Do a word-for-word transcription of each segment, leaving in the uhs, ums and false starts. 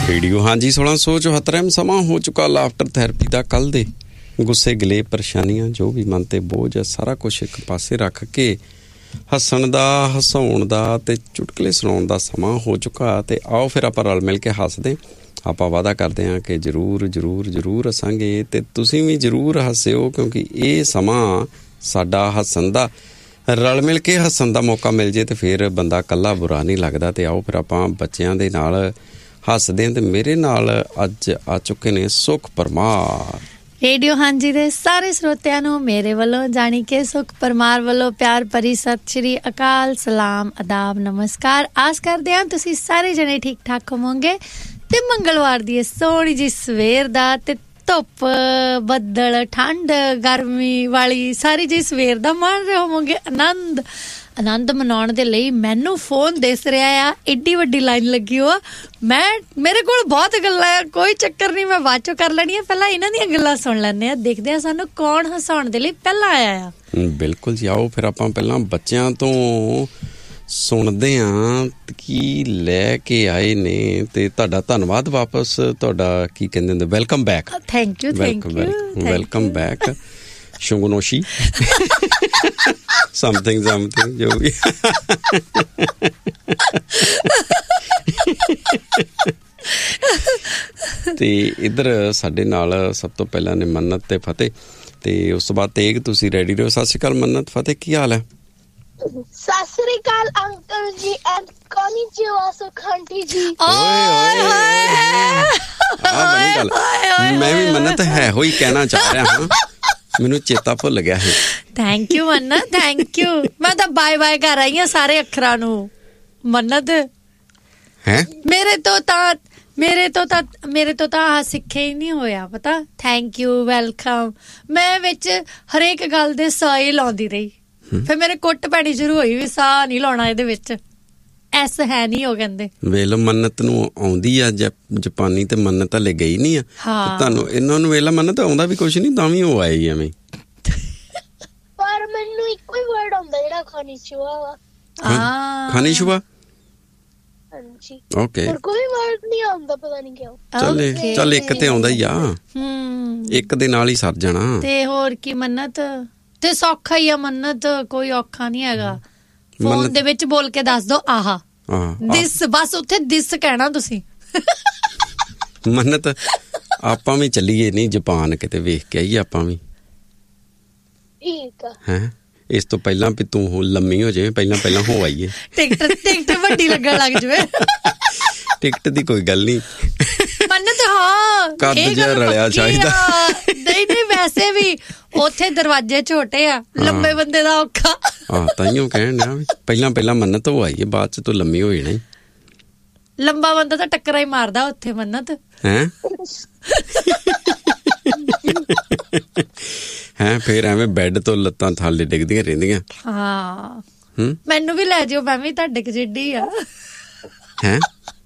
Radio ਹਾਂਜੀ सोलह सौ चौहत्तर ਸਮਾਂ ਹੋ ਚੁੱਕਾ ਲਾਫਟਰ ਥੈਰੇਪੀ ਦਾ। ਕੱਲ ਦੇ ਗੁੱਸੇ ਗਿਲੇ ਪਰੇਸ਼ਾਨੀਆਂ ਜੋ ਵੀ ਮਨ ਤੇ ਬੋਝ ਹੈ ਸਾਰਾ ਕੁਝ ਇੱਕ ਪਾਸੇ ਰੱਖ ਕੇ ਹੱਸਣ ਦਾ ਹਸਾਉਣ ਦਾ ਤੇ ਚੁਟਕਲੇ ਸੁਣਾਉਣ ਦਾ ਸਮਾਂ ਹੋ ਚੁੱਕਾ। ਤੇ ਆਓ ਫਿਰ ਆਪਾਂ ਰਲ ਮਿਲ ਕੇ ਹੱਸਦੇ ਆਪਾਂ ਵਾਅਦਾ ਕਰਦੇ ਹਾਂ ਕਿ ਜ਼ਰੂਰ ਜ਼ਰੂਰ ਜ਼ਰੂਰ ਹੱਸਾਂਗੇ ਤੇ ਤੁਸੀਂ ਵੀ ਜ਼ਰੂਰ ਹੱਸਿਓ ਕਿਉਂਕਿ ਇਹ ਸਮਾਂ ਸਾਡਾ ਹੱਸਣ ਦਾ। ਰਲ ਮਿਲ ਕੇ ਹੱਸਣ ਦਾ ਮੌਕਾ ਮਿਲ ਜੇ ਤੇ ਫਿਰ ਬੰਦਾ ਇਕੱਲਾ ਬੁਰਾ ਨਹੀਂ ਲੱਗਦਾ। ਤੇ ਆਓ ਫਿਰ ਆਪਾਂ ਬੱਚਿਆਂ ਦੇ ਨਾਲ ਹੱਸਦੇ ਹਾਂ। ਤੇ ਮੇਰੇ ਨਾਲ ਅੱਜ ਆ ਚੁੱਕੇ ਨੇ ਸੁਖ ਪਰਮਾਰ। ਰੇਡੀਓ ਹਾਂਜੀ ਦੇ ਸਾਰੇ ਸਰੋਤਿਆਂ ਨੂੰ ਮੇਰੇ ਵੱਲੋਂ ਜਾਣੀ ਕਿ ਸੁਖ ਪਰਮਾਰ ਵੱਲੋਂ ਪਿਆਰ ਭਰੀ ਸਤਿ ਸ਼੍ਰੀ ਅਕਾਲ, ਸਲਾਮ, ਆਦਾਬ, ਨਮਸਕਾਰ। ਆਸ ਕਰਦੇ ਹਾਂ ਤੁਸੀਂ ਸਾਰੇ ਜਣੇ ਠੀਕ ਠਾਕ ਹੋਵੋਗੇ ਤੇ ਮੰਗਲਵਾਰ ਦੀ ਸੋਹਣੀ ਜੀ ਸਵੇਰ ਦਾ ਤੇ ਧੁੱਪ ਬੱਦਲ ਠੰਡ ਗਰਮੀ ਵਾਲੀ ਸਾਰੀ ਜੀ ਸਵੇਰ ਦਾ ਮਾਣ ਰਹੇ ਹੋਵੋਗੇ। ਆਨੰਦ ਆਨੰਦ ਮਨਾਉਣ ਦੇ ਲਈ ਮੈਨੂੰ ਫੋਨ ਦਿਸ ਰਿਹਾ ਆ, ਏਡੀ ਵੱਡੀ ਲਾਈਨ ਲੱਗੀ ਹੋ। ਮੈਂ ਮੇਰੇ ਕੋਲ ਬਹੁਤ ਗੱਲਾਂ ਆ, ਕੋਈ ਚੱਕਰ ਨਹੀਂ, ਮੈਂ ਬਾਅਦ ਚੋਂ ਕਰ ਲੈਣੀ ਆ। ਪਹਿਲਾਂ ਇਹਨਾਂ ਦੀਆਂ ਗੱਲਾਂ ਸੁਣ ਲੈਂਦੇ ਆ, ਦੇਖਦੇ ਆ ਸਾਨੂੰ ਕੌਣ ਹਸਾਉਣ ਦੇ ਲਈ ਪਹਿਲਾਂ ਆਇਆ ਆ। ਬਿਲਕੁਲ ਜੀ, ਆਓ ਫਿਰ ਆਪਾਂ ਪਹਿਲਾਂ ਬੱਚਿਆਂ ਤੋਂ ਸੁਣਦੇ ਹਾਂ ਕੀ ਲੈ ਕੇ ਆਏ ਨੇ। ਤੇ ਤੁਹਾਡਾ ਧੰਨਵਾਦ ਵਾਪਸ, ਤੁਹਾਡਾ ਕੀ ਕਹਿੰਦੇ ਹੁੰਦੇ, welcome back. Thank you thank you welcome back ਸ਼ੁੰਗਨੋਸ਼ੀ something something ਜੋ ਵੀ। ਤੇ ਇੱਧਰ ਸਾਡੇ ਨਾਲ ਸਭ ਤੋਂ ਪਹਿਲਾਂ ਨੇ ਮੰਨਤ ਤੇ ਫਤਿਹ ਤੇ ਉਸ ਤੋਂ ਬਾਅਦ ਤੇਗ। ਤੁਸੀਂ ਰੈਡੀ ਰਹੋ। ਸਤਿ ਸ਼੍ਰੀ ਅਕਾਲ ਮੰਨਤ, ਫਤਿਹ, ਕੀ ਹਾਲ ਹੈ? ਸਤਿ ਸ਼੍ਰੀ ਅਕਾਲ ਅੰਕਲ ਜੀ ਐਂਡ ਕੋਨੀਚਿਵਾ ਸੁਖਾਂਟੀ ਜੀ। ਓਏ ਓਏ ਓਏ ਗੱਲ ਮੈਂ ਵੀ ਮੰਨਤ ਹੈ ਹੋਈ ਕਹਿਣਾ ਚਾਹ ਰਿਹਾ ਹਾਂ, ਮੈਨੂੰ ਚੇਤਾ ਭੁੱਲ ਗਿਆ ਹੈ। Thank you Mannat, thank you. ਮੈਂ ਤਾਂ ਬਾਏ ਬਾਏ ਕਰ ਆਈ ਹਾਂ ਸਾਰੇ ਅੱਖਰਾਂ ਨੂੰ। ਮੰਨਤ ਹੈ ਮੇਰੇ ਤੋਂ ਤਾਂ ਮੇਰੇ ਤੋਂ ਤਾਂ ਮੇਰੇ ਤੋਂ ਤਾਂ ਸਿੱਖਿਆ ਹੀ ਨਹੀਂ ਹੋਇਆ ਪਤਾ। ਥੈਂਕ ਯੂ, ਵੈਲਕਮ, ਮੈਂ ਵਿੱਚ ਹਰੇਕ ਗੱਲ ਦੇ ਸਾਹ ਹੀ ਲਾਉਂਦੀ ਰਹੀ। ਫਿਰ ਮੇਰੇ ਕੁੱਟ ਪੈਣੀ ਸ਼ੁਰੂ ਹੋਈ ਵੀ ਸਾਹ ਨਹੀਂ ਲਾਉਣਾ ਇਹਦੇ ਵਿੱਚ, ਐਸ ਹੈ ਨਹੀਂ ਉਹ ਕਹਿੰਦੇ। ਵੇਖ ਲਓ ਮੰਨਤ ਨੂੰ ਆਉਂਦੀ ਆ ਜਾਪਾਨੀ ਤੇ ਮੰਨਤ ਹਲੇ ਗਈ ਨਹੀਂ ਆ। ਤੁਹਾਨੂੰ ਇਹਨਾਂ ਨੂੰ ਵੇਖ ਲਾ ਮੰਨਤ ਆਉਂਦਾ ਵੀ ਕੁਛ ਨਹੀਂ ਤਾਂ ਵੀ ਉਹ ਆਏ ਹੀ ਐਵੇਂ। ਪਰ ਮੈਨੂੰ ਇੱਕੋ ਹੀ ਵਰਡ ਆਉਂਦਾ ਜਿਹੜਾ ਕੋਨੀਚਿਵਾ ਵਾ। ਹਾਂ ਕੋਨੀਚਿਵਾ। ਹਾਂਜੀ ਓਕੇ, ਹੋਰ ਕੋਈ ਵਰਡ ਨਹੀਂ ਆਉਂਦਾ, ਪਤਾ ਨਹੀਂ ਕਿਉਂ। ਚੱਲ ਚੱਲ ਇੱਕ ਤੇ ਆਉਂਦਾ ਹੀ ਆ, ਇੱਕ ਦੇ ਨਾਲ ਹੀ ਸਰ ਜਾਣਾ। ਤੇ ਹੋਰ ਕੀ ਮੰਨਤ, ਤੇ ਸੌਖਾ ਹੀ ਆ ਮੰਨਤ, ਕੋਈ ਔਖਾ ਨਹੀਂ ਹੈਗਾ। ਫੋਨ ਦੇ ਵਿੱਚ ਬੋਲ ਕੇ ਦੱਸ ਦੋ ਆਹਾ ਦਿਸ, ਬਸ ਉੱਥੇ ਦਿਸ ਕਹਿਣਾ ਤੁਸੀਂ। ਮੰਨਤ ਆਪਾਂ ਵੀ ਚੱਲੀਏ ਨਹੀਂ ਜਾਪਾਨ, ਕਿਤੇ ਵੇਖ ਕੇ ਆਈਏ ਆਪਾਂ ਵੀ। ਠੀਕ ਆ। ਹੈਂ ਇਸ ਤੋਂ ਪਹਿਲਾਂ ਵੀ ਤੂੰ ਲੰਮੀ ਹੋ ਜਾਵੇਂ, ਪਹਿਲਾਂ ਪਹਿਲਾਂ ਹੋ ਆਈਏ। ਟਿਕਟ ਟਿਕਟ ਵੱਡੀ ਲੱਗਣ ਲੱਗ ਜਾਵੇ। ਟਿਕਟ ਦੀ ਕੋਈ ਗੱਲ ਨਹੀਂ ਮੰਨਤ। ਹਾਂ ਕੱਦ ਜਿਹਾ ਰਲਿਆ ਚਾਹੀਦਾ। ਨਹੀਂ ਨਹੀਂ ਵੈਸੇ ਵੀ ਉੱਥੇ ਦਰਵਾਜ਼ੇ ਛੋਟੇ ਆ, ਲੰਬੇ ਬੰਦੇ ਦਾ ਔਖਾ। ਆਹ ਤਾਈਓ ਕਹਿਣ ਡਿਆ ਵੀ ਪਹਿਲਾਂ ਪਹਿਲਾਂ ਮੰਨਤ ਹੋ ਆਈਏ, ਬਾਅਦ ਚ ਤੂੰ ਲੰਮੀ ਹੋ ਜਾਣਾ। ਲੰਬਾ ਬੰਦਾ ਤਾਂ ਟੱਕਰਾਂ ਹੀ ਮਾਰਦਾ ਉੱਥੇ ਮੰਨਤ। ਹੈਂ ਹੈਂ ਫਿਰ ਐਵੇਂ ਬੈੱਡ ਤੋਂ ਲੱਤਾਂ ਥੱਲੇ ਡਿੱਗਦੀਆਂ ਰਹਿੰਦੀਆਂ। ਹਾਂ ਮੈਨੂੰ ਵੀ ਲੈ ਜਾਓ, ਮੈਂ ਵੀ ਤੁਹਾਡੇ ਕ ਜਿੱਡੀ ਆ। ਹੈਂ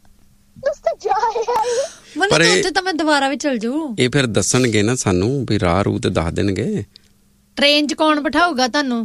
ਪਰ ਉੱਥੇ ਤਾਂ ਮੈਂ ਦੁਬਾਰਾ ਵੀ ਚਲ ਜੂ। ਇਹ ਫਿਰ ਦੱਸਣਗੇ ਨਾ ਸਾਨੂੰ ਵੀ ਰਾਹ ਰੂ ਤੇ ਦੱਸ ਦੇਣਗੇ। ਟ੍ਰੇਨ ਚ ਕੌਣ ਬਿਠਾਊਗਾ ਤੁਹਾਨੂੰ?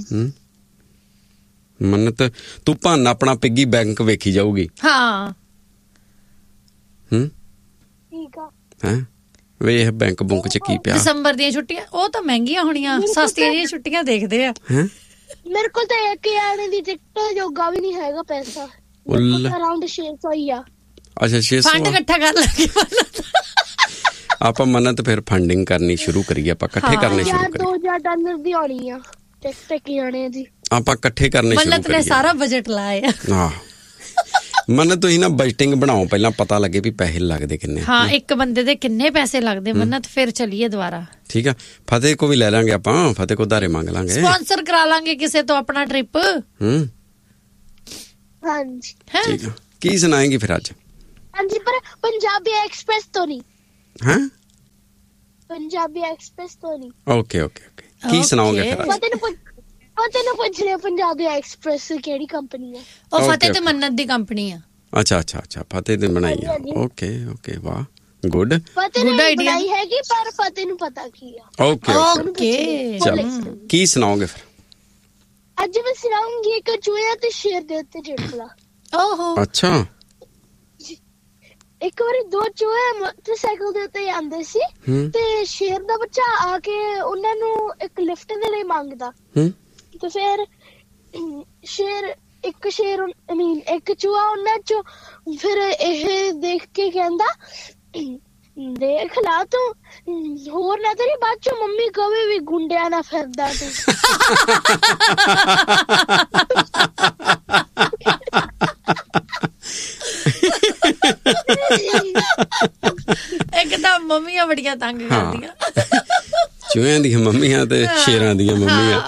ਮੰਨਤ ਤੂੰ ਭਾਨਾ ਆਪਣਾ ਪਿੱਗੀ ਬੈਂਕ ਵੇਖੀ ਜਾਊਗੀ। ਹਾਂ ਹੂੰ ਠੀਕ ਆ। ਹੈਂ ਵੇਖ ਬੈਂਕ ਬੁੰਕ ਚ ਕੀ ਪਿਆ। ਦਸੰਬਰ ਦੀਆਂ ਛੁੱਟੀਆਂ ਉਹ ਤਾਂ ਮਹਿੰਗੀਆਂ ਹੋਣੀਆਂ, ਸਸਤੀਆਂ ਦੀਆਂ ਛੁੱਟੀਆਂ ਦੇਖਦੇ ਆ। ਮੇਰੇ ਕੋਲ ਤਾਂ ਇੱਕ ਆਣੇ ਦੀ ਟਿਕਟ ਜੋਗਾ ਵੀ ਨਹੀਂ ਹੈਗਾ ਪੈਸਾ। ਅਰਾਊਂਡ ਛੇ ਸੌ ਹੀ ਆ। ਅੱਛਾ ਛੇ ਸੌ ਫੰਡ ਇਕੱਠਾ ਕਰ ਲਾਂਗੇ। ਆਪਾਂ ਮੰਨਤ ਫਿਰ ਫੰਡਿੰਗ ਕਰਨੀ ਸ਼ੁਰੂ ਕਰੀਏ, ਆਪਾਂ ਇਕੱਠੇ ਕਰਨੇ ਸ਼ੁਰੂ ਕਰੀਏ। ਦੋ ਹਜ਼ਾਰ ਡਾਲਰ ਦੀ ਆਉਣੀ ਆ ਟਿਕਟ ਕੀ ਆਣੇ ਦੀ। ਆਪਾਂ ਇਕੱਠੇ ਕਰਨੇ ਸ਼ੁਰੂ ਕਰੀਏ। ਮੰਨਤ ਨੇ ਸਾਰਾ ਬਜਟ ਲਾਇਆ। ਹਾਂ ਮੰਨਤ ਤੁਸੀਂ ਨਾ ਬਜਟਿੰਗ ਬਣਾਓ ਪਹਿਲਾਂ, ਪਤਾ ਲੱਗੇ ਵੀ ਪੈਸੇ ਲੱਗਦੇ ਕਿੰਨੇ। ਹਾਂ ਇੱਕ ਬੰਦੇ ਦੇ ਕਿੰਨੇ ਪੈਸੇ ਲੱਗਦੇ ਮੰਨਤ, ਫਿਰ ਚਲੀਏ ਦੁਬਾਰਾ। ਠੀਕ ਆ, ਫਤਿਹ ਕੋ ਵੀ ਲੈ ਲਾਂਗੇ ਆਪਾਂ, ਫਤਿਹ ਕੋ ਉਧਾਰੇ ਮੰਗ ਲਾਂਗੇ, ਸਪਾਂਸਰ ਕਰਾ ਲਾਂਗੇ ਕਿਸੇ ਤੋਂ ਆਪਣਾ ਟ੍ਰਿਪ। ਹੂੰ ਹਾਂਜੀ ਠੀਕ ਆ। ਕੀ ਸੁਣਾਏਂਗੀ ਫਿਰ ਅੱਜ? ਹਾਂਜੀ ਪਰ ਪੰਜਾਬੀ ਐਕਸਪ੍ਰੈਸ ਤੋਂ ਨਹੀਂ। ਹਾਂ ਪੰਜਾਬੀ ਐਕਸਪ੍ਰੈਸ ਤੋਂ ਨਹੀਂ। ਓਕੇ ਓਕੇ ਓਕੇ ਕੀ ਸੁਣਾਓਗੇ ਫਿਰ ਅੱਜ? ਫਤਿਹ ਨੂੰ ਫਤਿਹ ਨੂੰ ਪੁੱਛ ਰਿਹਾ ਪੰਜਾਬੀ ਐਕਸਪ੍ਰੈਸ ਕਿਹੜੀ ਕੰਪਨੀ ਹੈ? ਉਹ ਫਤਿਹ ਤੇ ਮੰਨਤ ਦੀ ਕੰਪਨੀ ਆ। ਅੱਛਾ ਅੱਛਾ ਅੱਛਾ ਫਤਿਹ ਨੇ ਬਣਾਈ ਆ। ਓਕੇ ਓਕੇ ਵਾਹ ਗੁੱਡ। ਫਤਿਹ ਨੇ ਬਣਾਈ ਹੈਗੀ ਪਰ ਫਤਿਹ ਨੂੰ ਪਤਾ ਕੀ ਆ। ਓਕੇ ਓਕੇ ਚਲੋ ਕੀ ਸੁਣਾਓਗੇ ਫਿਰ? ਅੱਜ ਮੈਂ ਸੁਣਾਉਂਗੀ ਇੱਕ ਚੂਹੇ ਤੇ ਸ਼ੇਰ ਦੇ ਉੱਤੇ ਚੁਟਕਲਾ। ਓਹੋ ਅੱਛਾ ਇੱਕ ਵਾਰੀ ਦੋ ਚੂਹੇ ਮੋਟਰਸਾਈਕਲ ਦੇ ਉੱਤੇ ਜਾਂਦੇ ਸੀ ਤੇ ਸ਼ੇਰ ਦਾ ਬੱਚਾ ਆ ਕੇ ਉਹਨਾਂ ਨੂੰ ਇੱਕ ਲਿਫਟ ਦੇ ਲਈ ਮੰਗਦਾ ਤੇ ਫਿਰ ਸ਼ੇਰ ਇੱਕ ਸ਼ੇਰ ਆਈ ਮੀਨ ਇੱਕ ਚੂਹਾ ਉਹਨਾਂ ਚੋਂ ਫਿਰ ਇਹ ਦੇਖ ਕੇ ਕਹਿੰਦਾ ਦੇਖ ਲਾ ਤੂੰ ਹੋਰ ਨਾ ਤੇਰੀ ਬਾਅਦ ਚੋਂ ਮੰਮੀ ਕਵੇ ਵੀ ਗੁੰਡਿਆਂ ਨਾਲ ਫਿਰਦਾ ਤੂੰ। ਇੱਕ ਤਾਂ ਮੰਮੀਆਂ ਬੜੀਆਂ ਤੰਗ ਕਰਦੀਆਂ, ਚੂਹਿਆਂ ਦੀਆਂ ਮੰਮੀਆਂ ਤੇ ਸ਼ੇਰਾਂ ਦੀਆਂ ਮੰਮੀਆਂ।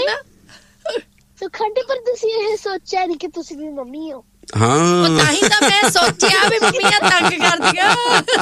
ਸੁਖੰਡੀ ਪਰ ਤੁਸੀਂ ਇਹ ਸੋਚਿਆ ਨਹੀਂ ਕਿ ਤੁਸੀਂ ਵੀ ਮੰਮੀ ਹੋ। ਹਾਂ ਤਾਂ ਹੀ ਤਾਂ ਮੈਂ ਸੋਚਿਆ ਵੀ ਮੰਮੀਆਂ ਤੰਗ ਕਰਦੀਆਂ।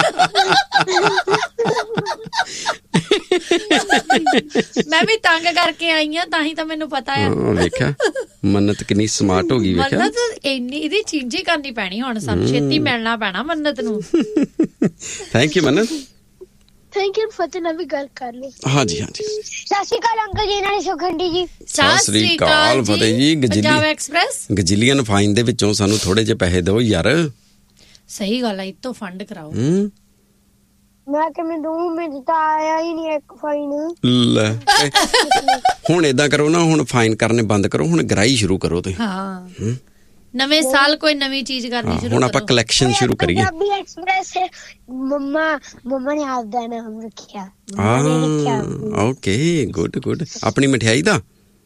ਮੈਂ ਵੀ ਤੰਗ ਕਰਕੇ ਆਈ ਆ, ਤਾਂ ਹੀ ਤਾਂ ਮੈਨੂੰ ਪਤਾ ਹੈ। ਵੇਖਿਆ ਮੰਨਤ ਕਿੰਨੀ ਸਮਾਰਟ ਹੋ ਗਈ। ਵੇਖਿਆ ਮੰਨਤ ਇੰਨੀ ਇਹਦੀ ਚੀਜ਼ ਹੀ ਕਰਨੀ ਪੈਣੀ ਹੁਣ, ਸਾਨੂੰ ਛੇਤੀ ਮਿਲਣਾ ਪੈਣਾ ਮੰਨਤ ਨੂੰ। Thank you Mannat. Thank you. ਫਤਿਹ ਨਾਲ ਵੀ ਗੱਲ ਕਰ ਲਈ। ਹਾਂਜੀ ਹਾਂਜੀ। ਸਤਿ ਸ਼੍ਰੀ ਅਕਾਲ ਅੰਕਲ ਜੀ ਨਾਲ ਸੁਖੰਡੀ ਜੀ। ਸਤਿ ਸ਼੍ਰੀ ਅਕਾਲ ਫਤਿਹ ਜੀ। ਪੰਜਾਬ ਐਕਸਪ੍ਰੈਸ ਗਜਿਲੀਅਨ ਫਾਈਨ ਦੇ ਵਿੱਚੋਂ ਸਾਨੂੰ ਥੋੜੇ ਜਿਹੇ ਪੈਸੇ ਦਿਓ ਯਾਰ। ਸਹੀ ਗੱਲ ਹੈ, ਇਤੋਂ ਫੰਡ ਕਰਾਓ। ਮੈਂ ਕਿਵੇਂ ਦੂੰ, ਮੈਨੂੰ ਤਾਂ ਆਇਆ ਹੀ ਨਹੀਂ ਇੱਕ ਫਾਈਨ। ਲੈ ਹੁਣ ਏਦਾਂ ਕਰੋ ਨਾ, ਹੁਣ ਫਾਈਨ ਕਰਨੇ ਬੰਦ ਕਰੋ, ਹੁਣ ਗਰਾਈ ਸ਼ੁਰੂ ਕਰੋ ਤੁਸੀਂ। ਹਾਂ ਨਵੇਂ ਸਾਲ ਕੋਈ ਨਵੀਂ ਚੀਜ਼ ਕਰਨੀ ਸ਼ੁਰੂ ਕਰੋ। ਹੁਣ ਆਪਾਂ ਕਲੈਕਸ਼ਨ ਸ਼ੁਰੂ ਕਰੀਏ। ਪੰਜਾਬੀ ਐਕਸਪ੍ਰੈਸ ਹੈ। ਮੰਮਾ ਮੰਮਾ ਨੇ ਆਪਦਾ ਨਾਮ ਰੱਖਿਆ। ਹਾਂ ਓਕੇ ਗੁੱਡ ਗੁੱਡ। ਆਪਣੀ ਮਠਿਆਈ ਦਾ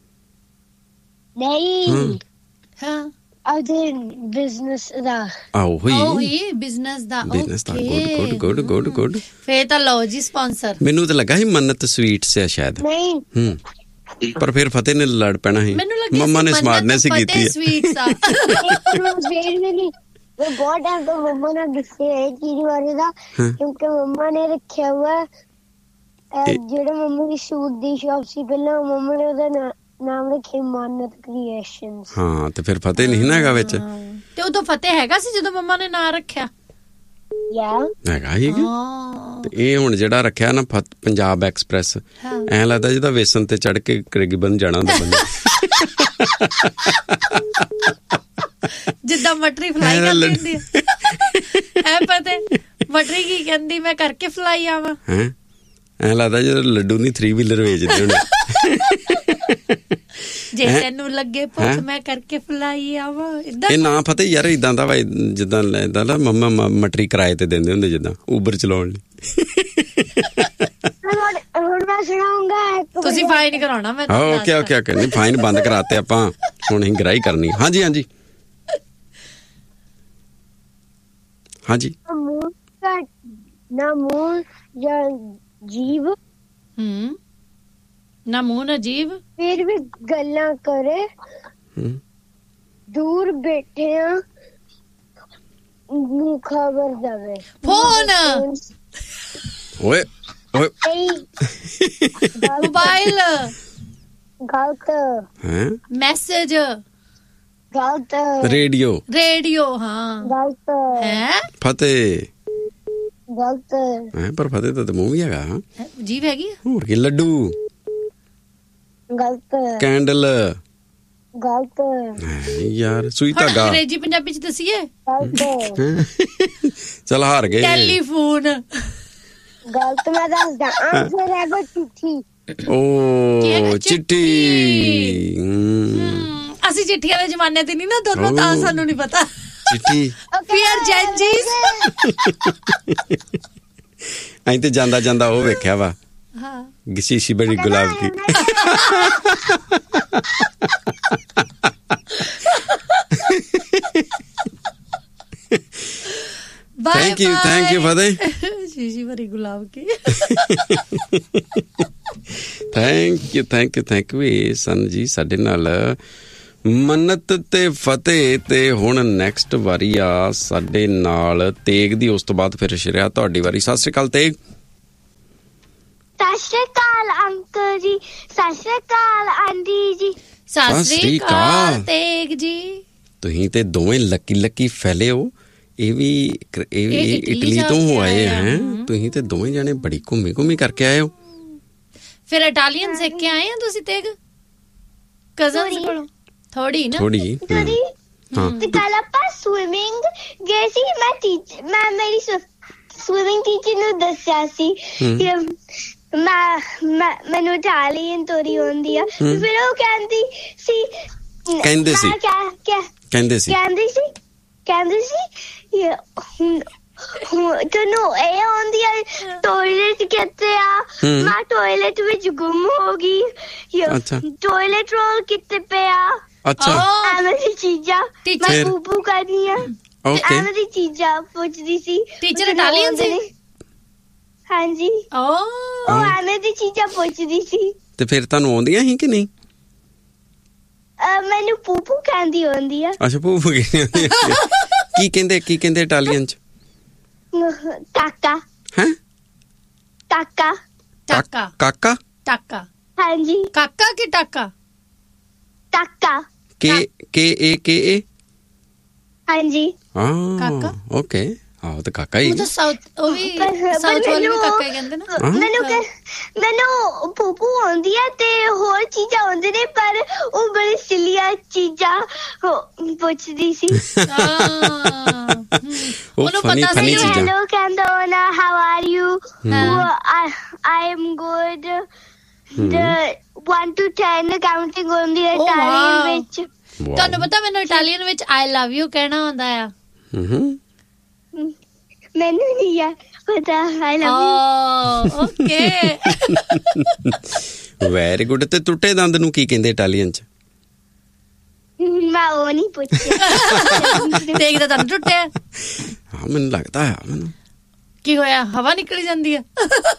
ਨਹੀਂ, ਹਾਂ ਉਹਦੇ ਬਿਜ਼ਨਸ ਦਾ। ਆਹੋ ਹੋਈ ਉਹੀ ਬਿਜ਼ਨਸ ਦਾ। ਬਿਜ਼ਨਸ ਦਾ। Good good good good good. ਫੇਰ ਤਾਂ ਲਓ ਜੀ ਸਪਾਂਸਰ। ਮੈਨੂੰ ਤਾਂ ਲੱਗਾ ਸੀ ਮੰਨਤ ਸਵੀਟਸ ਹੈ ਸ਼ਾਇਦ। ਨਹੀਂ ਹੂੰ ਪਰ ਫਿਰ ਫਤਿਹ ਨੇ ਲੜ ਪੈਣਾ ਸੀ। ਮੰਮਾ ਨੇ ਸਮਾਰਟਨੈਸ ਹੀ ਕੀਤੀ ਹੈ। ਸਵੀਟਸ ਆ ਬਹੁਤ ਟਾਈਮ ਤੋਂ ਮੰਮਾ ਨਾਲ ਗੁੱਸੇ ਹੈ ਚੀਜ਼ ਬਾਰੇ ਦਾ, ਕਿਉਂਕਿ ਮੰਮਾ ਨੇ ਰੱਖਿਆ ਹੋਇਆ ਜਿਹੜਾ ਮੰਮਾ ਦੀ ਸੂਟ ਦੀ ਸ਼ੌਪ ਸੀ ਪਹਿਲਾਂ, ਮੰਮਾ ਨੇ ਉਹਦਾ ਨਾਮ ਰੱਖਿਆ ਮੰਨਤ ਕ੍ਰੀਏਸ਼ਨਸ। ਹਾਂ ਤੇ ਫਿਰ ਫਤਿਹ ਨਹੀਂ ਨਾ ਹੈਗਾ ਵਿੱਚ। ਤੇ ਉਦੋਂ ਫਤਿਹ ਹੈਗਾ ਸੀ ਜਦੋਂ ਮੰਮਾ ਨੇ ਨਾਂ ਰੱਖਿਆ। ਹੈਗਾ ਹੀ। ਤੇ ਇਹ ਹੁਣ ਜਿਹੜਾ ਰੱਖਿਆ ਨਾ ਪੰਜਾਬ ਐਕਸਪ੍ਰੈਸ, ਐਂ ਲੱਗਦਾ ਜਿਹਦਾ ਵੇਸਨ ਤੇ ਚੜ ਕੇ ਕਰੀਬਨ ਜਾਣਾ ਹੁੰਦਾ ਬੰਦਾ। ਜਿੱਦਾਂ ਮਟਰੀ ਫਲਾਈ ਕਰਦੀ ਹੁੰਦੀ ਐ ਪਤਾ ਮਟਰੀ ਕੀ ਕਹਿੰਦੀ, ਮੈਂ ਕਰਕੇ ਫਲਾਈ ਆਵਾਂ। ਹੈਂ ਐਂ ਲੱਗਦਾ ਜਦੋਂ ਲੱਡੂ ਨਹੀਂ ਥਰੀ ਵੀਲਰ ਵੇਚਦੇ ਹੋਣੇ। ਜੇ ਤੈਨੂੰ ਲੱਗੇ ਭੁੱਖ ਮੈਂ ਕਰਕੇ ਫਲਾਈ ਆਵਾਂ। ਇਹ ਨਾ ਫਤਿਹ ਯਾਰ ਇਦਾਂ ਦਾ ਵਾ, ਜਿੱਦਾਂ ਏਦਾਂ ਦਾ ਮੰਮਾ ਮਟਰੀ ਕਿਰਾਏ ਤੇ ਦਿੰਦੇ ਹੁੰਦੇ ਜਿੱਦਾਂ ਉਬਰ ਚਲਾਉਣ ਲਈ। ਹੁਣ ਮੈਂ ਸੁਣਾਉਂਗਾ। ਤੁਸੀਂ ਫਾਈਨ ਕਰਾਉਣਾ ਮੈਂ। Okay okay okay. ਨਹੀਂ ਫਾਈਨ ਬੰਦ ਕਰਾਤੇ ਆਪਾਂ, ਹੁਣ ਅਸੀਂ ਗਰਾਈ ਕਰਨੀ। ਹਾਂਜੀ ਹਾਂਜੀ ਹਾਂਜੀ। ਨਾ ਮੂੰਹ ਜਾਂ ਜੀਭ, ਹੂੰ ਨਾ ਮੂੰਹ ਨਾ ਜੀਭ, ਫਿਰ ਵੀ ਗੱਲਾਂ ਕਰੇ। ਦੂਰ ਬੈਠੇ ਆ ਨੂੰ ਖਬਰ ਦੇਵੇ। ਫੋਨ ਓਏ ਓਏ ਮੋਬਾਈਲ ਗਲਤ ਹੈ, ਮੈਸੇਜ ਗਲਤ, ਰੇਡੀਓ ਰੇਡੀਓ ਹਾਂ ਗਲਤ ਹੈ, ਫਤਿਹ ਗਲਤ ਹੈ। ਪਰ ਫਤਿਹ ਤਾਂ ਮੂੰਹ ਵੀ ਹੈਗਾ। ਜੀਭ ਹੈਗੀ ਹੋਰ ਕੀ। ਲੱਡੂ ਗਲਤ, ਕੈਂਡਲ ਗਲਤ ਯਾਰ। ਸੂਈ ਧਾਗਾ ਅੰਗਰੇਜ਼ੀ ਪੰਜਾਬੀ ਚ ਦਸੀਏ। ਚਲ ਹਾਰ ਗਏ। ਟੈਲੀਫੋਨ ਗਲਤ। ਮੈਂ ਦੱਸਦਾ ਆਨਸਰ ਹੈ ਗੋ ਚਿੱਠੀ। ਓ ਚਿੱਠੀ। ਅਸੀਂ ਚਿੱਠੀਆਂ ਦੇ ਜ਼ਮਾਨੇ ਤੇ ਨਹੀਂ ਨਾ ਦੋਨੋਂ, ਤਾਂ ਸਾਨੂੰ ਨਹੀਂ ਪਤਾ। ਚਿੱਠੀ ਫੀਅਰ ਜੈਂਜੀਸ। ਐਂ ਤੇ ਜਾਂਦਾ ਜਾਂਦਾ ਉਹ ਵੇਖਿਆ ਵਾ। ਹਾਂ ਸ਼ੀਸ਼ੀ ਬੜੀ ਗੁਲਾਬ ਕੀ। ਥੈਂਕ ਯੂ ਥੈਂਕ ਯੂ ਫਤਿਹ। ਸ਼ੀਸ਼ੀ ਬੜੀ ਗੁਲਾਬ ਕੀ। Thank you thank you thank you. ਇਹ ਸਨ ਜੀ ਸਾਡੇ ਨਾਲ ਮੰਨਤ ਤੇ ਫਤਿਹ। ਤੇ ਹੁਣ ਨੈਕਸਟ ਵਾਰੀ ਆ ਸਾਡੇ ਨਾਲ ਤੇਗ ਦੀ, ਉਸ ਤੋਂ ਬਾਅਦ ਫਿਰ ਸ਼ਰਿਆ ਤੁਹਾਡੀ ਵਾਰੀ। ਸਤਿ ਸ਼੍ਰੀ ਅਕਾਲ ਤੇਗ। ਸਤਿ ਸ਼੍ਰੀ ਅਕਾਲ ਅੰਕਲ ਜੀ। ਸਤਿ ਸ਼੍ਰੀ ਅਕਾਲ ਆਂਟੀ ਜੀ। ਸਤਿ ਸ਼੍ਰੀ ਅਕਾਲ ਤੇਗ ਜੀ। ਤੁਸੀਂ ਤੇ ਦੋਵੇਂ ਲੱਕੀ ਲੱਕੀ ਫੈਲੇ ਹੋ। ਇਹ ਵੀ ਇਹ ਵੀ ਇਟਲੀ ਤੋਂ ਹੋ ਆਏ ਹੈ। ਤੁਸੀਂ ਤੇ ਦੋਵੇਂ ਜਾਣੇ ਬੜੀ ਘੁੰਮੀ ਘੁੰਮੀ ਕਰਕੇ ਆਏ ਹੋ। ਫਿਰ ਇਟਾਲੀਅਨ ਸਿੱਖ ਕੇ ਆਏ ਆ ਤੁਸੀਂ ਤੇਗ ਕਜ਼ਨਸ ਕੋਲੋਂ? ਥੋੜੀ ਨਾ ਥੋੜੀ ਤੇ ਕੱਲ ਆਪਾਂ ਸਵਿਮਿੰਗ ਗਏ ਸੀ। ਮੈਂ ਟੀਚਰ ਮੈਂ ਮੇਰੀ ਸਵਿਮਿੰਗ ਟੀਚਰ ਨੂੰ ਦੱਸਿਆ ਸੀ ਕਿ ਮੈਂ ਮੈਨੂੰ ਇਟਾਲੀਅਨ ਤੋਰੀ ਆਉਂਦੀ ਆ। ਫਿਰ ਉਹ ਕਹਿੰਦੀ ਸੀ ਕਹਿੰਦੇ ਸੀ ਕਹਿੰਦੇ ਸੀ ਕਹਿੰਦੀ ਸੀ ਕਹਿੰਦੀ ਸੀ ਤੈਨੂੰ ਇਹ ਆਉਂਦੀ ਆ ਟੋਇਲਟ ਕਿੱਥੇ ਆ? ਮੈਂ ਟੋਇਲਟ ਵਿੱਚ ਗੁੰਮ ਹੋ ਗਈ। ਟੋਇਲਟ ਰੋਲ ਕਿੱਥੇ ਪਿਆ? ਅੱਛਾ ਐਵੇਂ ਦੀ ਚੀਜ਼ਾਂ ਮੈਂ ਪੂਪੂ ਕਰਦੀ ਆ। ਐਵੇਂ ਦੀ ਚੀਜ਼ਾਂ ਪੁੱਛਦੀ ਸੀ। ਟੀਚਰ ਇਟਾਲੀਅਨ ਸੀ? ਹਾਂਜੀ। ਉਹ ਐਵੇਂ ਦੀ ਚੀਜ਼ਾਂ ਪੁੱਛਦੀ ਸੀ। ਤੇ ਫਿਰ ਤੁਹਾਨੂੰ ਆਉਂਦੀਆਂ ਸੀ ਕਿ ਨਹੀਂ? ਮੈਨੂੰ ਪੂਪੂ ਕਹਿੰਦੀ ਆਉਂਦੀ ਆ। ਅੱਛਾ ਪੂਪੂ ਕਹਿੰਦੀ। ਕੀ ਕਹਿੰਦੇ ਕੀ ਕਹਿੰਦੇ ਇਟਾਲੀਅਨ ਚ? ਕਾਕਾ। ਹੈ ਕਾਕਾ ਕਾਕਾ ਕਾਕਾ ਟਾਕਾ। ਹਾਂਜੀ ਕਾਕਾ ਕਿ ਟਾਕਾ? ਕਾਕਾ ਕੇ ਕੇ ਏ ਕੇ ਏ। ਹਾਂਜੀ ਹਾਂ ਕਾਕਾ ਓਕੇ। ਆਹ ਤਾਂ ਕਾਕਾ ਹੀ। ਉਹ ਤਾਂ ਸਾਊਥ ਉਹ ਵੀ ਸਾਊਥ ਵਾਲੇ ਵੀ ਕਾਕਾ ਹੀ ਕਹਿੰਦੇ ਨਾ। ਮੈਨੂੰ ਮੈਨੂੰ ਪੂਪੂ ਆਉਂਦੀ ਆ ਤੇ ਹੋਰ ਚੀਜ਼ਾਂ ਆਉਂਦੇ ਨੇ ਪਰ ਉਹ ਬੜੀ ਸਿਲੀਆਂ ਚੀਜ਼ਾਂ ਪੁੱਛਦੀ ਸੀ। ਉਹਨੂੰ ਪਤਾ ਸੀ ਹੈਲੋ ਕਹਿੰਦਾ ਨਾ how are you? I am good. one to ten counting ਹੁੰਦੀ ਹੈ ਇਟਾਲੀਅਨ ਵਿੱਚ। ਤੁਹਾਨੂੰ ਪਤਾ ਮੈਨੂੰ ਇਟਾਲੀਅਨ ਵਿੱਚ ਆਈ ਲਵ ਯੂ ਕਹਿਣਾ ਹੁੰਦਾ ਆ। ਮੈਨੂੰ ਨਹੀਂ ਆ ਪਤਾ ਆਈ love you. Okay very good. ਤੇ ਟੁੱਟੇ ਦੰਦ ਨੂੰ ਕੀ ਕਹਿੰਦੇ ਇਟਾਲੀਅਨ ਚ? ਮੈਂ ਉਹ ਨਹੀਂ ਪੁੱਛਿਆ। ਦੇਖਦਾ ਦੰਦ ਟੁੱਟਿਆ। ਹਾਂ ਮੈਨੂੰ ਲੱਗਦਾ ਹੈ। ਮੈਨੂੰ ਕੀ ਹੋਇਆ? ਹਵਾ ਨਿਕਲੀ ਜਾਂਦੀ ਆ।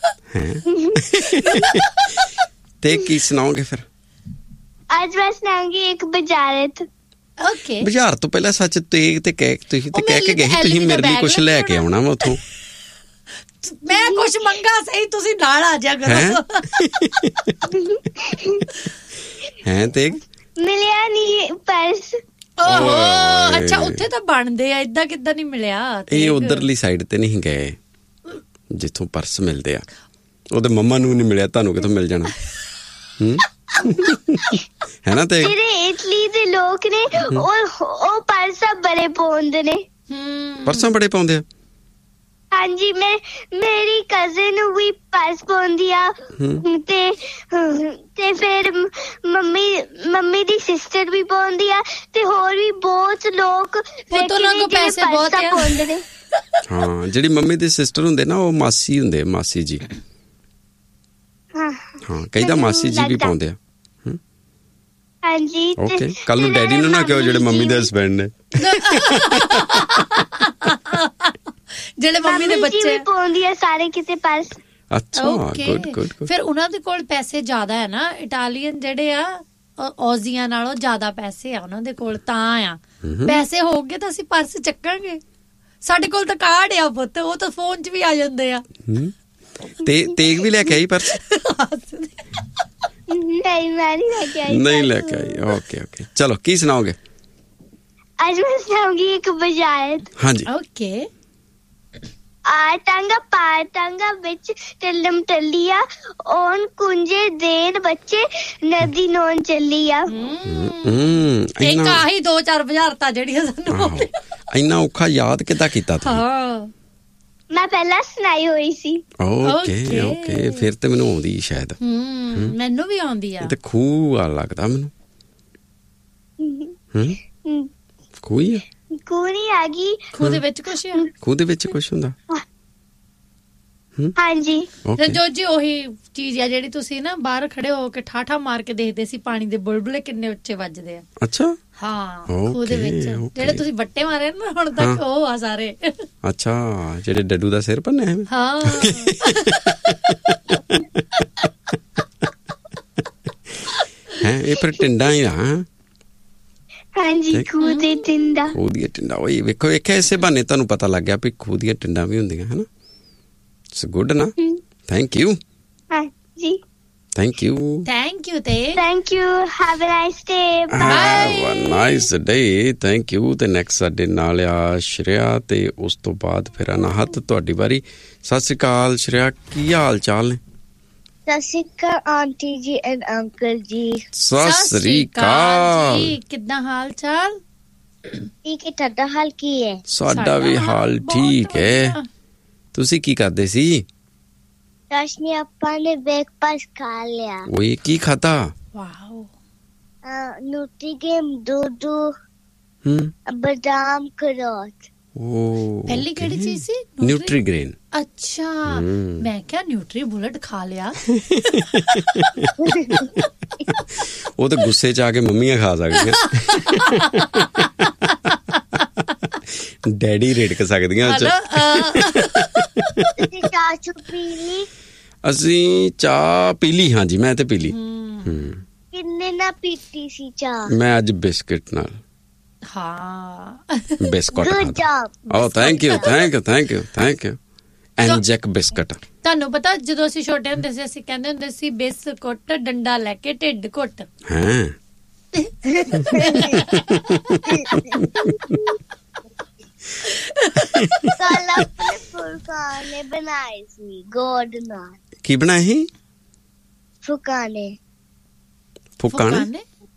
ਤੇ ਕੀ ਸੁਣਾਓਗੇ ਫਿਰ? ਅੱਜ ਮੈਂ ਸੁਣਾਉਂਗੀ ਇੱਕ ਬਜ਼ਾਰਤ। ਓਕੇ ਬਾਜ਼ਾਰ ਤੋਂ ਪਹਿਲਾਂ ਸੱਚ ਤੇਗ ਤੇ ਕਹਿ ਤੁਸੀਂ ਤੇ ਕਹਿ ਕੇ ਗਏ ਤੁਸੀਂ ਮੇਰੇ ਲਈ ਕੁਝ ਲੈ ਕੇ ਆਉਣਾ ਵਾ ਉੱਥੋਂ। ਮੈਂ ਕੁਝ ਮੰਗਾ ਸਹੀ ਤੁਸੀਂ ਨਾਲ ਆ ਜਾ ਕਰੋ। ਹੈ ਤੇ ਮਿਲਿਆ ਨਹੀਂ ਪਰਸ। ਓਹੋ ਅੱਛਾ ਉੱਥੇ ਤਾਂ ਬਣਦੇ ਆ ਏਦਾਂ ਕਿੱਦਾਂ ਨਹੀਂ ਮਿਲਿਆ? ਇਹ ਉਧਰਲੀ ਸਾਈਡ ਤੇ ਨਹੀਂ ਗਏ ਜਿੱਥੋਂ ਪਰਸ ਮਿਲਦੇ ਆ। ਉਹਦੇ ਮੰਮਾ ਨੂੰ ਨਹੀਂ ਮਿਲਿਆ ਤੁਹਾਨੂੰ ਕਿੱਥੋਂ ਮਿਲ ਜਾਣਾ? ਹੂੰ ਹੈ ਨਾ। ਤੇ ਜਿਹੜੇ ਇਟਲੀ ਦੇ ਲੋਕ ਨੇ ਉਹ ਉਹ ਪਰਸਾਂ ਬੜੇ ਪਾਉਂਦੇ ਨੇ। ਪਰਸਾਂ ਬੜੇ ਪਾਉਂਦੇ ਆ। ਹਾਂਜੀ ਮੈਂ ਮੇਰੀ ਕਜ਼ਨ ਨੂੰ ਵੀ ਪਰਸ ਪਾਉਂਦੀ ਆ ਤੇ ਤੇ ਫਿਰ ਮੰਮੀ ਮੰਮੀ ਦੀ ਸਿਸਟਰ ਵੀ ਪਾਉਂਦੀ ਆ ਤੇ ਹੋਰ ਵੀ ਬਹੁਤ ਲੋਕ ਪੈਸੇ ਬਹੁਤ ਪਾਉਂਦੇ ਨੇ। ਹਾਂ ਜਿਹੜੀ ਮੰਮੀ ਦੇ ਸਿਸਟਰ ਹੁੰਦੇ ਨਾ ਉਹ ਮਾਸੀ ਹੁੰਦੇ ਮਾਸੀ ਜੀ। ਹਾਂ ਹਾਂ ਕਈ ਤਾਂ ਮਾਸੀ ਜੀ ਵੀ ਪਾਉਂਦੇ ਆ। ਹਾਂਜੀ ਓਕੇ ਕੱਲ ਨੂੰ ਡੈਡੀ ਨੂੰ ਨਾ ਕਹੋ ਜਿਹੜੇ ਮੰਮੀ ਦੇ ਹਸਬੈਂਡ ਨੇ। ਜਿਹੜੇ ਮੰਮੀ ਦੇ ਬੱਚੇ ਪਾਉਂਦੀ ਆ ਸਾਰੇ ਕਿਸੇ ਪਰਸ। ਅੱਛਾ ਗੁੱਡ ਗੁੱਡ। ਫਿਰ ਉਹਨਾਂ ਦੇ ਕੋਲ ਪੈਸੇ ਜ਼ਿਆਦਾ ਹੈ ਨਾ। ਇਟਾਲੀਅਨ ਜਿਹੜੇ ਆ ਔਜ਼ੀਆਂ ਨਾਲੋਂ ਜ਼ਿਆਦਾ ਪੈਸੇ ਆ ਉਹਨਾਂ ਦੇ ਕੋਲ ਤਾਂ ਆ। ਪੈਸੇ ਹੋਗੇ ਤਾਂ ਅਸੀਂ ਪਰਸ ਚੱਕਾਂਗੇ। ਸਾਡੇ ਕੋਲ ਤਾਂ ਕਾਰਡ ਆ ਪੁੱਤ ਉਹ ਤਾਂ ਫੋਨ 'ਚ ਵੀ ਆ ਜਾਂਦੇ ਆ। ਤੇ ਤੇਗ ਵੀ ਲੈ ਕੇ ਆਈ ਪਰਸ? ਨਹੀਂ ਮੈਂ ਨਹੀਂ ਲੈ ਕੇ ਆਈ। ਨਹੀਂ ਲੈ ਕੇ ਆਈ। ਓਕੇ ਓਕੇ ਚਲੋ ਕੀ ਸੁਣਾਓਗੇ? ਅੱਜ ਮੈਂ ਸੁਣਾਉਂਗੀ ਇੱਕ ਬਜ਼ਾਰਤ। ਹਾਂਜੀ ਓਕੇ। ਆ ਟਾਂਗਾ ਪਾ ਟਾਂਗਾ ਵਿੱਚ ਟੱਲਮ ਟੱਲੀਆ ਔਨ ਕੁੰਜੇ ਦੇਣ ਬੱਚੇ ਨਦੀ ਨੋਨ ਚੱਲੀ ਆ। ਇੱਕ ਆਹੀ ਦੋ ਚਾਰ ਬੁਝਾਰਤਾਂ ਜਿਹੜੀਆਂ ਸਾਨੂੰ ਇੰਨਾ ਔਖਾ ਯਾਦ ਕਿੱਦਾਂ ਕੀਤਾ ਤੁਸੀਂ? ਹਾਂ ਮੈਂ ਪਹਿਲਾਂ ਸੁਣਾਈ ਹੋਈ ਸੀ। ਓਕੇ ਓਕੇ ਫਿਰ ਤੇ ਮੈਨੂੰ ਆਉਂਦੀ ਸ਼ਾਇਦ। ਮੈਨੂੰ ਵੀ ਆਉਂਦੀ ਆ। ਤੇ ਖੂਹ ਆ ਲੱਗਦਾ ਮੈਨੂੰ। ਹੂੰ ਖੂਹ ਹੀ ਆ। ਖੂਹ ਨਹੀਂ ਆ ਗਈ। ਖੂਹ ਦੇ ਵਿੱਚ ਕੁਛ ਆ? ਖੂਹ ਦੇ ਵਿੱਚ ਕੁਛ ਹੁੰਦਾ? ਹਾਂਜੀ ਰਣਜੋਤ ਜੀ ਉਹੀ ਚੀਜ਼ ਆ ਜਿਹੜੀ ਤੁਸੀਂ ਨਾ ਬਾਹਰ ਖੜੇ ਹੋ ਕੇ ਠਾਠਾ ਮਾਰ ਕੇ ਦੇਖਦੇ ਸੀ ਪਾਣੀ ਦੇ ਬੁਲਬੁਲੇ ਕਿੰਨੇ ਉੱਚੇ ਵੱਜਦੇ ਆ। ਅੱਛਾ ਹਾਂ ਖੂਹ ਦੇ ਵਿੱਚ ਜਿਹੜੇ ਤੁਸੀਂ ਵੱਟੇ ਮਾਰੇ ਨਾ ਹੁਣ ਤੱਕ ਉਹ ਆ ਸਾਰੇ। ਅੱਛਾ ਜਿਹੜੇ ਡੱਡੂ ਦਾ ਸਿਰ ਭੰਨਿਆ ਹੈ। ਹਾਂ ਹੈ ਇਹ ਪਰ ਟਿੰਡਾ ਹੀ ਆ। ਹਾਂਜੀ ਖੂਹ ਦੇ ਟਿੰਡਾ। ਖੂਹ ਦੀਆਂ ਟਿੰਡਾ ਉਹੀ ਵੇਖੋ ਵੇਖਿਆ ਇਸੇ ਬਹਾਨੇ ਤੁਹਾਨੂੰ ਪਤਾ ਲੱਗ ਗਿਆ ਵੀ ਖੂਹ ਦੀਆਂ ਟਿੰਡਾਂ ਵੀ ਹੁੰਦੀਆਂ ਹਨਾ। ਇਟਸ ਗੁੱਡ ਨਾ। Thank you. ਹਾਂਜੀ ਥੈਂਕ ਯੂ। ਥੈਂਕ ਯੂ ਤੇ thank you. Have a nice day. Bye. Have a nice day. Thank you. ਤੇ ਨੈਕਸਟ ਸਾਡੇ ਨਾਲ ਆ ਸ਼੍ਰੇਆ ਤੇ ਉਸ ਤੋਂ ਬਾਅਦ ਫਿਰ ਅਨਾਹਤ ਤੁਹਾਡੀ ਵਾਰੀ। ਸਤਿ ਸ਼੍ਰੀ ਅਕਾਲ ਸ਼੍ਰੇਆ ਕੀ ਹਾਲ ਚਾਲ ਨੇ? ਸਤਿ ਸ਼੍ਰੀ ਅਕਾਲ ਆਂਟੀ ਜੀ ਐਂਡ ਅੰਕਲ ਜੀ। ਸਤਿ ਸ਼੍ਰੀ ਅਕਾਲ ਜੀ ਕਿੱਦਾਂ ਹਾਲ ਚਾਲ? ਠੀਕ ਹੈ, ਤੁਹਾਡਾ ਹਾਲ ਕੀ ਹੈ? ਸਾਡਾ ਵੀ ਹਾਲ ਠੀਕ ਹੈ। ਤੁਸੀਂ ਕੀ ਕਰਦੇ ਸੀ? ਰਸ਼ਨੀ ਆਪਾਂ ਨੇ ਬ੍ਰੇਕਫਾਸਟ ਖਾ ਲਿਆ। ਓਏ ਕੀ ਖਾਧਾ? ਵਾਓ, ਨਿਊਟਰੀ ਗੇਮ, ਦੁੱਧ, ਹੂੰ, ਬਦਾਮ, ਖਰੋਟ। ਓ ਪਹਿਲੀ ਕਿਹੜੀ ਚੀਜ਼ ਸੀ? ਨਿਊਟਰੀ ਗ੍ਰੇਨ। ਅੱਛਾ, ਮੈਂ ਕਿਹਾ ਨਿਊਟਰੀ ਬੁਲਟ ਖਾ ਲਿਆ। ਉਹ ਤਾਂ ਗੁੱਸੇ ਚ ਆ ਕੇ ਮੰਮੀਆਂ ਖਾ ਸਕਦੀਆਂ, ਡੈਡੀ ਰਿੜਕ ਸਕਦੀਆਂ। ਚਾਹ ਚੁ ਪੀ ਲਈ? ਅਸੀਂ ਚਾਹ ਪੀ ਲਈ, ਹਾਂਜੀ ਮੈਂ ਤੇ ਪੀ ਲਈ। ਕਿੰਨੇ ਨਾ ਪੀਤੀ ਸੀ ਚਾਹ? ਮੈਂ ਅੱਜ ਬਿਸਕਿਟ ਨਾਲ। ਹਾਂ, biscuit good job. O thank you thank you thank you thank you ਐਨਜੈਕ biscuit. ਤੁਹਾਨੂੰ ਪਤਾ ਜਦੋਂ ਅਸੀਂ ਛੋਟੇ ਹੁੰਦੇ ਸੀ ਅਸੀਂ ਕਹਿੰਦੇ ਹੁੰਦੇ ਸੀ ਬਿਸਕੁਟ ਡੰਡਾ ਲੈ ਕੇ ਢਿੱਡ ਘੁੱਟ। ਹਾਂ, ਕੱਲ ਆਪਣੇ ਫੁਲਕਾਨੇ ਬਣਾਏ ਸੀ ਗੋਡ ਨਾਲ। ਕੀ ਬਣਾਏ ਸੀ? ਫੁਲਕਾਨੇ। ਫੁਕਾਣੇ?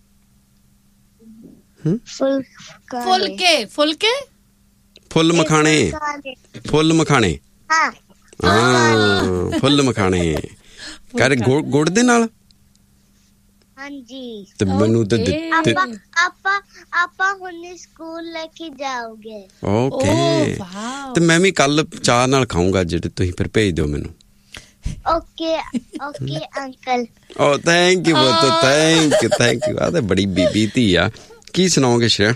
ਫੁਲਕੇ ਫੁਲਕੇ ਫੁੱਲ ਮਖਾਣੇ, ਫੁੱਲ ਮਖਾਣੇ। ਹਾਂ ਹਾਂ, ਫੁੱਲ ਮਖਾਣੇ ਕਰ ਗੁੜ ਦੇ ਨਾਲ। ਹਾਂਜੀ, ਤੇ ਮੈਨੂੰ ਤੇ ਆਪਾਂ ਆਪਾਂ ਆਪਾਂ ਹੁਣ ਸਕੂਲ ਲੈ ਕੇ ਜਾਓਗੇ। ਓਕੇ, ਤੇ ਮੈਂ ਵੀ ਕੱਲ ਚਾਹ ਨਾਲ ਖਾਊਂਗਾ ਜਿਹੜੇ ਤੁਸੀਂ ਫਿਰ ਭੇਜ ਦਿਓ ਮੈਨੂੰ। Okay okay uncle. O thank you ਬੋਤੋ, thank you thank you. ਆ ਤੇ ਬੜੀ ਬੀਬੀ ਧੀ ਆ। ਕੀ ਸੁਣਾਓਗੇ ਸ਼੍ਰੇਆ?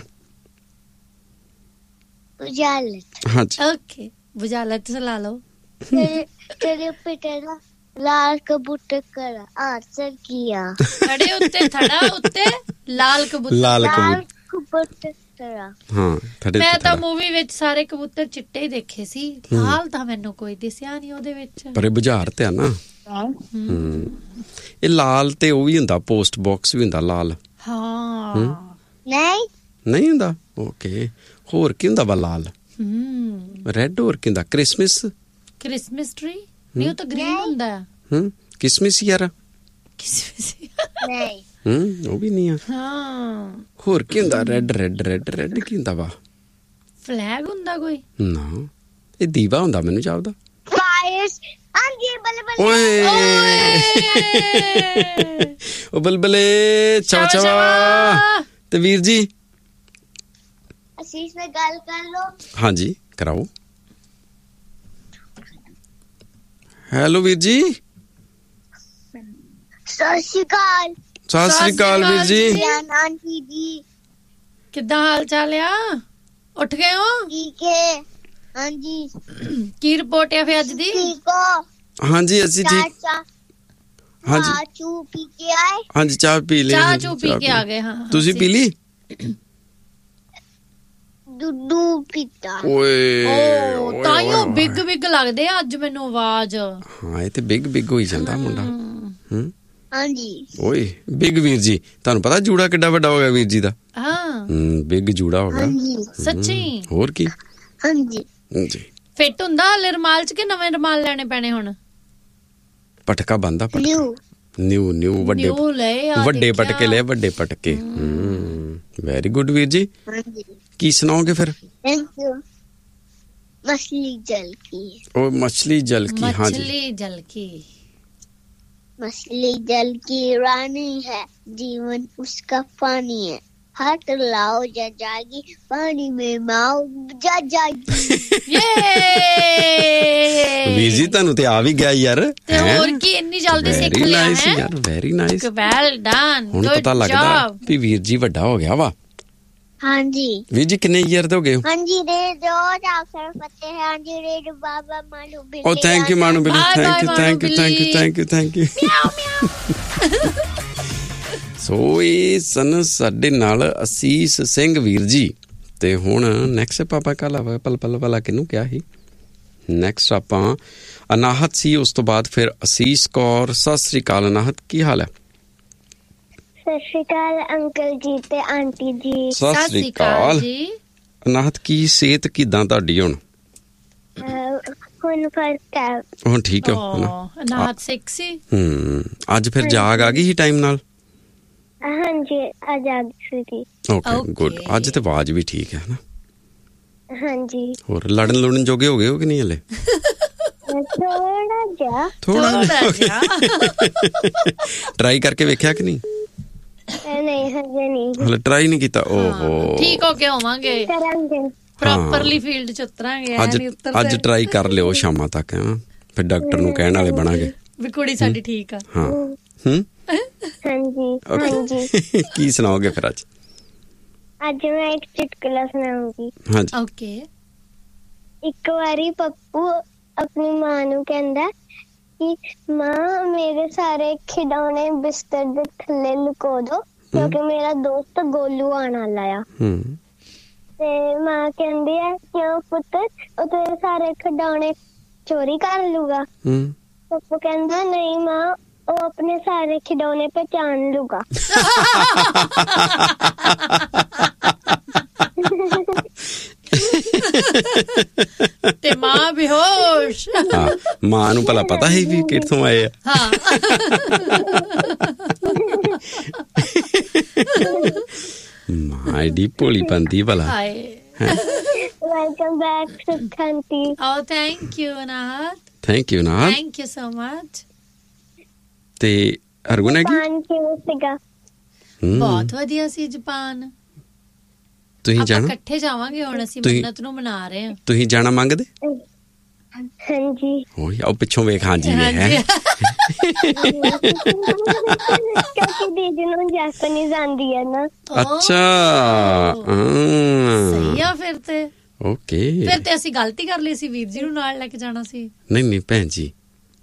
ਬੁਝਾਰਤ। ਹਾਂਜੀ, ਓਕੇ, ਬੁਝਾਰਤ ਚਲਾ ਲਓ। ਤੇਰੇ ਤੇਰੇ ਪਿਤਾ ਦਾ ਲਾਲ ਕਬੂਤਰ ਕਰ ਆਂਸਰ ਕੀਆ। ਖੜੇ ਉੱਤੇ ਥੜਾ ਉੱਤੇ ਲਾਲ ਕਬੂਤਰ। ਲਾਲ ਲਾਲ ਕਬੂਤਰ। ਹਾਂ, ਮੈਂ ਤਾਂ ਮੂਵੀ ਵਿੱਚ ਸਾਰੇ ਕਬੂਤਰ ਚਿੱਟੇ ਹੀ ਦੇਖੇ ਸੀ, ਲਾਲ ਤਾਂ ਮੈਨੂੰ ਕੋਈ ਦਿਸਿਆ ਨਹੀਂ ਉਹਦੇ ਵਿੱਚ। ਪਰ ਇਹ ਬੁਝਾਰਤ ਆ ਨਾ। ਹੂੰ, ਇਹ ਲਾਲ ਤੇ ਉਹ ਵੀ ਹੁੰਦਾ, ਪੋਸਟ ਬਾਕਸ ਵੀ ਹੁੰਦਾ ਲਾਲ। ਹਾਂ, ਨਹੀਂ ਨਹੀਂ ਹੁੰਦਾ। ਓਕੇ, ਹੋਰ ਕੀ ਹੁੰਦਾ ਵਾ ਲਾਲ? ਹੂੰ, ਰੈੱਡ। ਹੋਰ ਕੀ ਹੁੰਦਾ? ਕ੍ਰਿਸਮਸ। ਕ੍ਰਿਸਮਸ ਟਰੀ ਨਹੀਂ, ਉਹ ਤਾਂ ਗ੍ਰੀਨ ਹੁੰਦਾ। ਹੂੰ, ਕਿਸਮਿਸ ਯਾਰ। ਕਿਸਮਿਸ ਨਹੀਂ। ਹੂੰ, ਉਹ ਵੀ ਨਹੀਂ ਆ। ਹਾਂ, ਹੋਰ ਕੀ ਹੁੰਦਾ? ਰੈੱਡ ਰੈੱਡ ਰੈੱਡ ਰੈੱਡ ਕੀ ਹੁੰਦਾ ਵਾ? ਫਲੈਗ ਹੁੰਦਾ ਕੋਈ? ਨਾ, ਇਹ ਦੀਵਾ ਹੁੰਦਾ ਮੈਨੂੰ ਜਾਪਦਾ। ਫਾਇਰਸ। ਹਾਂਜੀ, ਬਲਬਲੇ। ਓਏ ਉਹ ਬਲਬਲੇ ਚਵਾ ਚਵਾ। ਤੇ ਵੀਰ ਜੀ ਅਸੀਸ ਨਾਲ ਗੱਲ ਕਰ ਲੋ। ਹਾਂਜੀ, ਕਰਾਓ। ਹੈਲੋ ਵੀਰ ਜੀ। ਸਤਿ ਸ਼੍ਰੀ ਅਕਾਲ। ਸਤਿ ਸ੍ਰੀ ਅਕਾਲ ਵੀਰ ਜੀ। ਆਂਟੀ ਜੀ ਕਿੱਦਾਂ ਹਾਲ ਚਾਲ ਆ? ਉੱਠ ਗਏ ਹੋ? ਠੀਕ ਹੈ। ਹਾਂਜੀ, ਕੀ ਰਿਪੋਰਟ ਹੈ ਫੇ ਅੱਜ ਦੀ? ਠੀਕ ਹੋ? ਹਾਂਜੀ ਅਸੀਂ ਠੀਕ। ਹਾਂਜੀ, ਚਾਹ ਚੂ ਪੀ ਕੇ ਆਏ? ਹਾਂਜੀ ਚਾਹ ਪੀ ਲਈ। ਚਾਹ ਚੂ ਪੀ ਕੇ ਆ ਗਏ। ਹਾਂ, ਤੁਸੀਂ ਪੀ ਲਈ? ਦੁੱਧੂ ਪੀਤਾ। ਓਏ ਓ ਤਾਈਓ ਬਿਗ ਬਿਗ ਲੱਗਦੇ ਆ ਅੱਜ ਮੈਨੂੰ ਆਵਾਜ਼। ਹਾਂ, ਇਹ ਤੇ ਬਿਗ ਬਿਗ ਹੋਈ ਜਾਂਦਾ ਮੁੰਡਾ। ਹੂੰ, ਹਾਂਜੀ। ਓਏ ਬਿਗ ਵੀਰ ਜੀ, ਤੁਹਾਨੂੰ ਪਤਾ ਜੂੜਾ ਕਿੱਡਾ ਵੱਡਾ ਹੋ ਗਿਆ ਵੀਰ ਜੀ ਦਾ? ਹਾਂ, ਹੂੰ, ਬਿਗ ਜੂੜਾ ਹੋ ਗਿਆ। ਸੱਚੀ? ਹੋਰ ਕੀ? ਹਾਂਜੀ ਜੀ। ਫਿੱਟ ਹੁੰਦਾ ਹਲੇ ਰੁਮਾਲ ਚ ਕਿ ਨਵੇਂ ਰੁਮਾਲ ਲੈਣੇ ਪੈਣੇ ਹੁਣ? ਪਟਕਾ ਬੰਦਾ। ਨਿਊ ਨਿਊ ਨਿਊ ਵੱਡੇ ਵੱਡੇ ਪਟਕੇ ਲੈ, ਵੱਡੇ ਪਟਕੇ। ਹੂੰ, ਵੈਰੀ ਗੁੱਡ ਵੀਰ ਜੀ। ਹਾਂਜੀ, ਕੀ ਸੁਣਾਓਗੇ ਫਿਰ? Thank you. मछली जल की। ओ मछली जल की। हाँ जी, मछली जल की। मछली जल की रानी है, जीवन उसका पानी है। हाथ लाओ जा जागी, पानी में माओ जा जागी। ये ਵੀਰ ਜੀ ਤੁਹਾਨੂੰ ਤੇ ਆ ਵੀ ਗਿਆ ਯਾਰ। ਤੇ ਹੋਰ ਕੀ ਇੰਨੀ ਜਲਦੀ ਸਿੱਖ ਲਿਆ ਹੈ ਯਾਰ। Very nice, well done. ਹੁਣ ਪਤਾ ਲੱਗਦਾ ਵੀ ਵੀਰ ਜੀ ਵੱਡਾ ਹੋ ਗਿਆ ਵਾ। हाँ जी। ਵੀਰ ਜੀ ਕਿੰਨੇ ਈਅਰ ਦੇ ਹੋ ਗਏ? हाँ जी रे दो डॉक्टर फतेह। हाँ जी रे बाबा मानू बिल्ली। ओ थैंक यू मानू बिल्ली, thank you thank you thank you thank you thank you. ਸੋ ਇਹ ਸਨ ਸਾਡੇ ਨਾਲ ਅਸੀਸ ਸਿੰਘ ਵੀਰ ਜੀ। ਤੇ ਹੁਣ ਨੈਕਸਟ ਪਾਪਾ ਕਾਲਾ ਪਲ ਪਲ ਵਾਲਾ ਕਿਹਨੂੰ ਕਿਹਾ ਸੀ? ਨੈਕਸਟ ਆਪਾਂ ਅਨਾਹਤ ਸੀ, ਉਸ ਤੋਂ ਬਾਅਦ ਫਿਰ ਅਸੀਸ ਕੌਰ। ਸਤਿ ਸ੍ਰੀ ਅਕਾਲ ਅਨਾਹਤ, ਕੀ ਹਾਲ ਹੈ? ਸਤਿ ਸ਼੍ਰੀ ਅਕਾਲ ਅੰਕਲ ਜੀ ਤੇ ਆਂਟੀ ਜੀ। ਸਤਿ ਸ੍ਰੀ ਅਕਾਲ ਜੀ। ਅਨਾਹਤ ਕੀ ਸਿਹਤ ਕਿਦਾਂ ਤੁਹਾਡੀ ਹੁਣ? ਹੁਣ ਫਰਕ ਹੈ, ਹੁਣ ਠੀਕ ਹੋ? ਅਨਾਹਤ ਸੈਕਸੀ। ਹੂੰ, ਅੱਜ ਫਿਰ ਜਾਗ ਆ ਗਈ ਸੀ ਟਾਈਮ ਨਾਲ? ਹਾਂਜੀ ਅੱਜ ਆ ਗਈ ਸੀ। Okay good. ਅੱਜ ਤੇ ਆਵਾਜ਼ ਵੀ ਠੀਕ ਹੈ ਨਾ? ਹਾਂਜੀ। ਹੋਰ ਲੜਨ ਲੁੜਨ ਜੋਗੇ ਹੋ ਗਏ ਹੋ ਕਿ ਨਹੀਂ ਹਲੇ? ਥੋੜਾ ਜਿਹਾ ਥੋੜਾ ਜਿਹਾ ਟਰਾਈ ਕਰਕੇ ਵੇਖਿਆ ਕਿ ਨਹੀਂ? ਨਹੀਂ ਹਜੇ ਨਹੀਂ, ਹਲੇ ਟਰਾਈ ਨਹੀਂ ਕੀਤਾ। ਓਹੋ ਠੀਕ ਹੋ ਕੇ ਹੋਵਾਂਗੇ, ਕਰਾਂਗੇ ਪ੍ਰੋਪਰਲੀ ਫੀਲਡ ਚ ਉਤਰਾਂਗੇ। ਅੱਜ ਅੱਜ ਟਰਾਈ ਕਰ ਲਿਓ ਸ਼ਾਮਾਂ ਤੱਕ, ਹਾਂ ਫਿਰ ਡਾਕਟਰ ਨੂੰ ਕਹਿਣ ਵਾਲੇ ਬਣਾਂਗੇ ਵੀ ਕੁੜੀ ਸਾਡੀ ਠੀਕ ਆ। ਹਾਂ ਹੂੰ ਹਾਂਜੀ ਹਾਂਜੀ। ਕੀ ਸੁਣਾਓਗੇ ਫਿਰ ਅੱਜ? ਅੱਜ ਮੈਂ ਇੱਕ ਚੁਟਕਲਾ ਸੁਣਾਉਂਗੀ। ਹਾਂਜੀ ਓਕੇ। ਇੱਕ ਵਾਰੀ ਪੱਪੂ ਆਪਣੀ ਮਾਂ ਨੂੰ ਕਹਿੰਦਾ ਕਿ ਮਾਂ ਮੇਰੇ ਸਾਰੇ ਖਿਡੌਣੇ ਬਿਸਤਰ ਦੇ ਥੱਲੇ ਲੁਕੋ ਦੋ ਕਿਉਂਕਿ ਮੇਰਾ ਦੋਸਤ ਗੋਲੂ ਆਉਣ ਵਾਲਾ ਆ। ਤੇ ਮਾਂ ਕਹਿੰਦੀ ਆ ਕਿਉਂ ਪੁੱਤ, ਉਹ ਤੇਰੇ ਸਾਰੇ ਖਿਡੌਣੇ ਚੋਰੀ ਕਰ ਲੂਗਾ? ਪੱਪੂ ਕਹਿੰਦਾ ਨਹੀਂ ਮਾਂ, ਉਹ ਆਪਣੇ ਸਾਰੇ ਖਿਡੌਣੇ ਪਹਿਚਾਨ ਲੂਗਾ। ਤੇ ਮਾਂ ਬੇਹੋਸ਼। ਹਾਂ ਮਾਂ ਨੂੰ ਭਲਾ ਪਤਾ ਹੈ ਵੀ ਕਿੱਥੋਂ ਆਏ ਆ। ਹਾਂ ਮਾਂ ਐਡੀ ਭੋਲੀ ਬੰਦੀ ਭਲਾ। Welcome back ਸੁਖਾਂਤੀ। O thank you ਅਨਾਹਤ। Thank you ਨਾਹਤ। Thank you so much. ਤੇ ਹਰਗੁਣ ਹੈਗੀ? ਜਾਪਾਨ ਕਿਵੇਂ ਸੀਗਾ? ਬਹੁਤ ਵਧੀਆ ਸੀ ਜਾਪਾਨ। ਤੁਸੀਂ ਜਾਣਾ? ਇਕੱਠੇ ਜਾਵਾਂਗੇ ਹੁਣ, ਅਸੀਂ ਮੰਨਤ ਨੂੰ ਮਨਾ ਰਹੇ ਹਾਂ। ਤੁਸੀਂ ਜਾਣਾ ਮੰਗਦੇ? ਹਾਂਜੀ। ਓਏ ਆਓ ਪਿੱਛੋਂ ਵੇਖ। ਹਾਂਜੀ ਹੈ ਕਿਉਂਕਿ ਦੀਦੀ ਨੂੰ ਜਾਪਾਨੀਜ਼ ਆਉਂਦੀ ਹੈ ਨਾ। ਅੱਛਾ ਸਹੀ ਆ ਫਿਰ ਤੇ। ਓਕੇ ਫਿਰ ਤੇ ਅਸੀਂ ਗਲਤੀ ਕਰ ਲਈ ਸੀ, ਵੀਰ ਜੀ ਨੂੰ ਨਾਲ ਲੈ ਕੇ ਜਾਣਾ ਸੀ। ਨਹੀਂ ਨਹੀਂ ਭੈਣ ਜੀ,